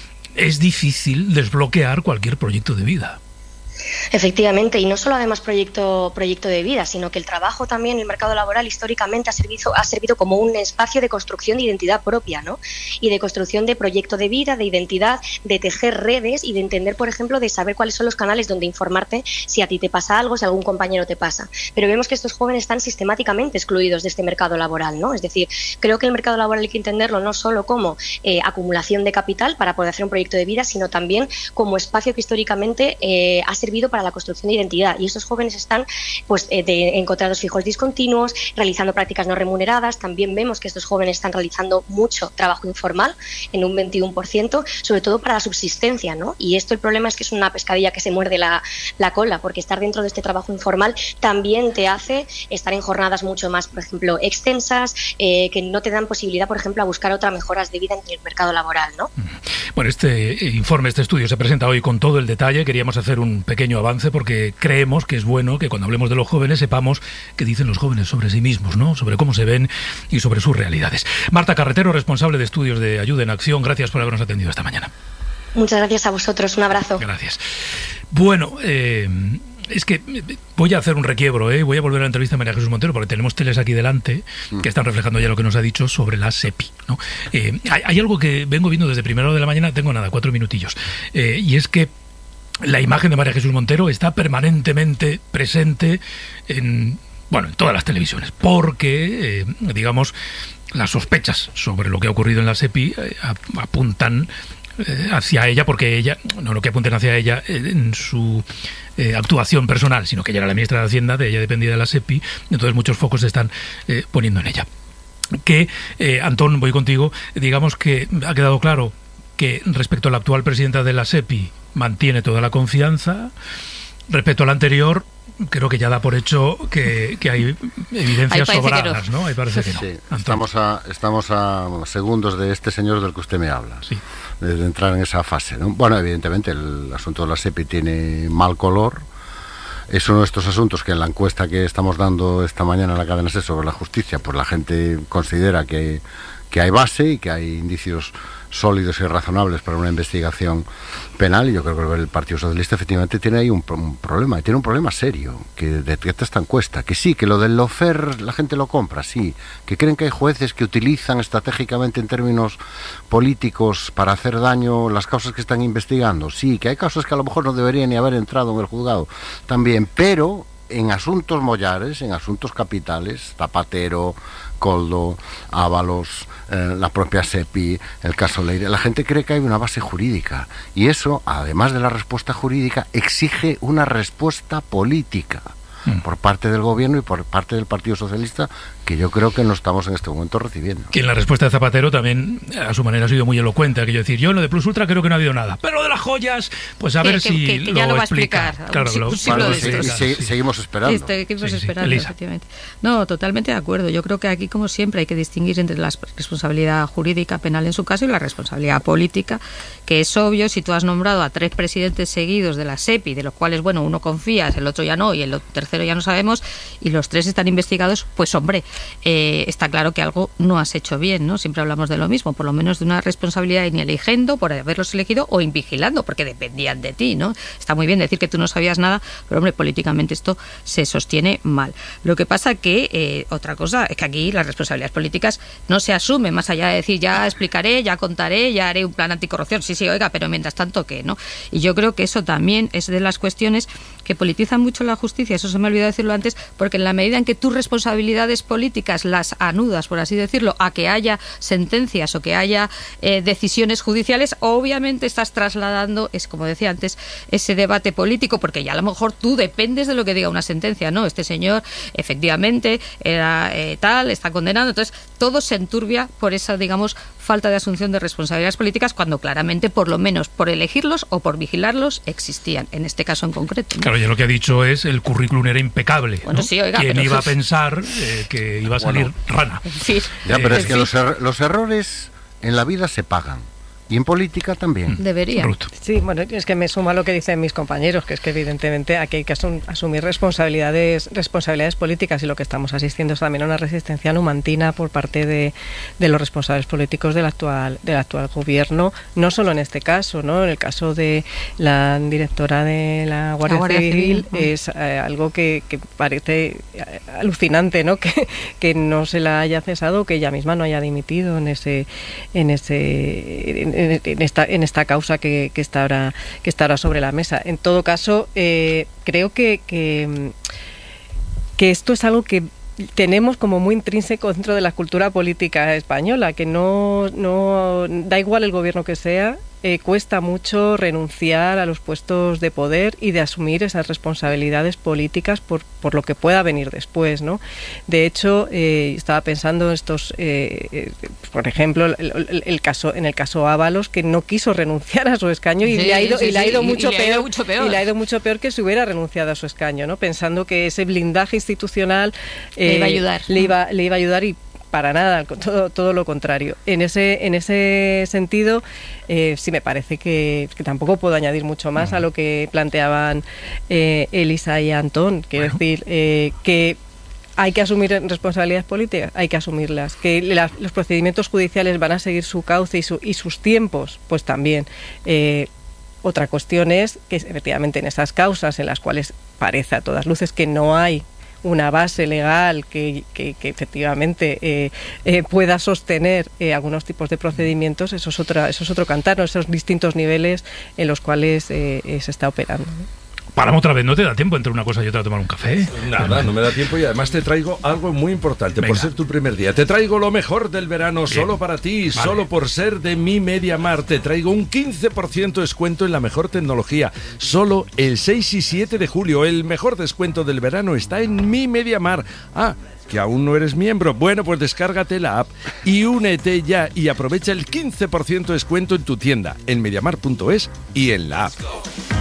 es difícil desbloquear cualquier proyecto de vida. Efectivamente, y no solo además proyecto de vida, sino que el trabajo también, el mercado laboral, históricamente ha servido como un espacio de construcción de identidad propia, ¿no? Y de construcción de proyecto de vida, de identidad, de tejer redes y de entender, por ejemplo, de saber cuáles son los canales donde informarte si a ti te pasa algo, si a algún compañero te pasa. Pero vemos que estos jóvenes están sistemáticamente excluidos de este mercado laboral, ¿no? Es decir, creo que el mercado laboral hay que entenderlo no solo como acumulación de capital para poder hacer un proyecto de vida, sino también como espacio que históricamente ha servido servido para la construcción de identidad. Y estos jóvenes están pues en contratos fijos discontinuos, realizando prácticas no remuneradas. También vemos que estos jóvenes están realizando mucho trabajo informal, en un 21%, sobre todo para la subsistencia, ¿no? Y esto, el problema es que es una pescadilla que se muerde la cola, porque estar dentro de este trabajo informal también te hace estar en jornadas mucho más, por ejemplo, extensas, que no te dan posibilidad, por ejemplo, a buscar otras mejoras de vida en el mercado laboral, ¿no? Bueno, este informe, este estudio se presenta hoy con todo el detalle. Queríamos hacer un pequeño avance porque creemos que es bueno que cuando hablemos de los jóvenes sepamos qué dicen los jóvenes sobre sí mismos, ¿no? Sobre cómo se ven y sobre sus realidades. Marta Carretero, responsable de estudios de Ayuda en Acción, gracias por habernos atendido esta mañana. Muchas gracias a vosotros, un abrazo. Gracias. Bueno, es que voy a hacer un requiebro, voy a volver a la entrevista a María Jesús Montero porque tenemos teles aquí delante que están reflejando ya lo que nos ha dicho sobre la SEPI, ¿no? Hay algo que vengo viendo desde primera hora de la mañana, tengo 4 minutillos, y es que la imagen de María Jesús Montero está permanentemente presente en todas las televisiones, porque, digamos, las sospechas sobre lo que ha ocurrido en la SEPI apuntan hacia ella, porque ella, no lo que apunten hacia ella en su actuación personal, sino que ella era la ministra de Hacienda, de ella dependía de la SEPI, entonces muchos focos se están poniendo en ella. Antón, voy contigo, digamos que ha quedado claro que respecto a la actual presidenta de la SEPI mantiene toda la confianza. Respecto a la anterior, creo que ya da por hecho que hay evidencias sobradas, ¿no? Ahí parece que no. Sí, estamos a segundos de este señor del que usted me habla, sí, de entrar en esa fase, ¿no? Bueno, evidentemente el asunto de la SEPI tiene mal color. Es uno de estos asuntos que en la encuesta que estamos dando esta mañana en la cadena SER sobre la justicia, pues la gente considera que hay base y que hay indicios sólidos y razonables para una investigación penal, y yo creo que el Partido Socialista efectivamente tiene ahí un problema, y tiene un problema serio que detecta esta encuesta, que sí, que lo del lawfare la gente lo compra, sí, que creen que hay jueces que utilizan estratégicamente en términos políticos para hacer daño las causas que están investigando, sí, que hay causas que a lo mejor no deberían ni haber entrado en el juzgado también, pero en asuntos mollares, en asuntos capitales, Zapatero, Koldo, Ábalos, la propia SEPI, el caso Leire, la gente cree que hay una base jurídica, y eso, además de la respuesta jurídica, exige una respuesta política por parte del gobierno y por parte del Partido Socialista, que yo creo que no estamos en este momento recibiendo. Que en la respuesta de Zapatero también, a su manera, ha sido muy elocuente, aquello decir, yo en lo de Plus Ultra creo que no ha habido nada, pero lo de las joyas, pues a ver si que ya lo va a explicar. Claro, seguimos esperando. Seguimos esperando, efectivamente. No, totalmente de acuerdo. Yo creo que aquí, como siempre, hay que distinguir entre la responsabilidad jurídica penal en su caso y la responsabilidad política, que es obvio, si tú has nombrado a 3 presidentes seguidos de la SEPI, de los cuales, bueno, uno confías, el otro ya no, y el tercero ya no sabemos, y los 3 están investigados, pues hombre, está claro que algo no has hecho bien, ¿no? Siempre hablamos de lo mismo, por lo menos de una responsabilidad ni eligiendo por haberlos elegido o invigilando porque dependían de ti, ¿no? Está muy bien decir que tú no sabías nada, pero hombre, políticamente esto se sostiene mal. Lo que pasa que, otra cosa, es que aquí las responsabilidades políticas no se asumen, más allá de decir ya explicaré, ya contaré, ya haré un plan anticorrupción, sí, oiga, pero mientras tanto, ¿qué? ¿No? Y yo creo que eso también es de las cuestiones que politizan mucho la justicia, eso se me olvidó decirlo antes, porque en la medida en que tus responsabilidades políticas las anudas, por así decirlo, a que haya sentencias o que haya decisiones judiciales, obviamente estás trasladando, es como decía antes, ese debate político, porque ya a lo mejor tú dependes de lo que diga una sentencia, ¿no? Este señor efectivamente era tal, está condenado, entonces todo se enturbia por esa, digamos, falta de asunción de responsabilidades políticas, cuando claramente, por lo menos por elegirlos o por vigilarlos, existían, en este caso en concreto, ¿no? Claro, ya lo que ha dicho es el currículum era impecable, bueno, ¿no? Sí, oiga, ¿Quién iba a pensar que iba a salir rana? Sí. Ya, pero es que los errores en la vida se pagan. Y en política también. Debería. Sí, bueno, es que me suma lo que dicen mis compañeros, que es que evidentemente aquí hay que asumir responsabilidades políticas, y lo que estamos asistiendo es también a una resistencia numantina por parte de los responsables políticos del actual gobierno, no solo en este caso, ¿no? En el caso de la directora de la Guardia Civil es algo que parece alucinante, ¿no? Que no se la haya cesado, que ella misma no haya dimitido en esta causa que está ahora sobre la mesa. En todo caso, creo que esto es algo que tenemos como muy intrínseco dentro de la cultura política española, que no da igual el gobierno que sea, cuesta mucho renunciar a los puestos de poder y de asumir esas responsabilidades políticas por lo que pueda venir después, ¿no? De hecho, estaba pensando en estos, por ejemplo, en el caso Ábalos, que no quiso renunciar a su escaño y le ha ido mucho peor que si hubiera renunciado a su escaño, ¿no? Pensando que ese blindaje institucional le iba a ayudar y para nada, todo lo contrario. En ese sentido, sí me parece que tampoco puedo añadir mucho más a lo que planteaban Elisa y Antón. Quiero decir que hay que asumir responsabilidades políticas, hay que asumirlas. Que los procedimientos judiciales van a seguir su cauce y sus tiempos, pues también. Otra cuestión es que efectivamente en esas causas en las cuales parece a todas luces que no hay una base legal que efectivamente pueda sostener algunos tipos de procedimientos, eso es otro cantar, ¿no? Esos distintos niveles en los cuales se está operando, ¿no? Paramos otra vez, ¿no te da tiempo entre una cosa y otra a tomar un café? Nada, no me da tiempo y además te traigo algo muy importante. Venga. Por ser tu primer día. Te traigo lo mejor del verano. Bien. Solo para ti, vale. Solo por ser de Mi MediaMarkt. Te traigo un 15% descuento en la mejor tecnología. Solo el 6 y 7 de julio. El mejor descuento del verano está en Mi MediaMarkt. ¿Que aún no eres miembro? Bueno, pues descárgate la app y únete ya y aprovecha el 15% descuento en tu tienda, en MediaMarkt.es y en la app.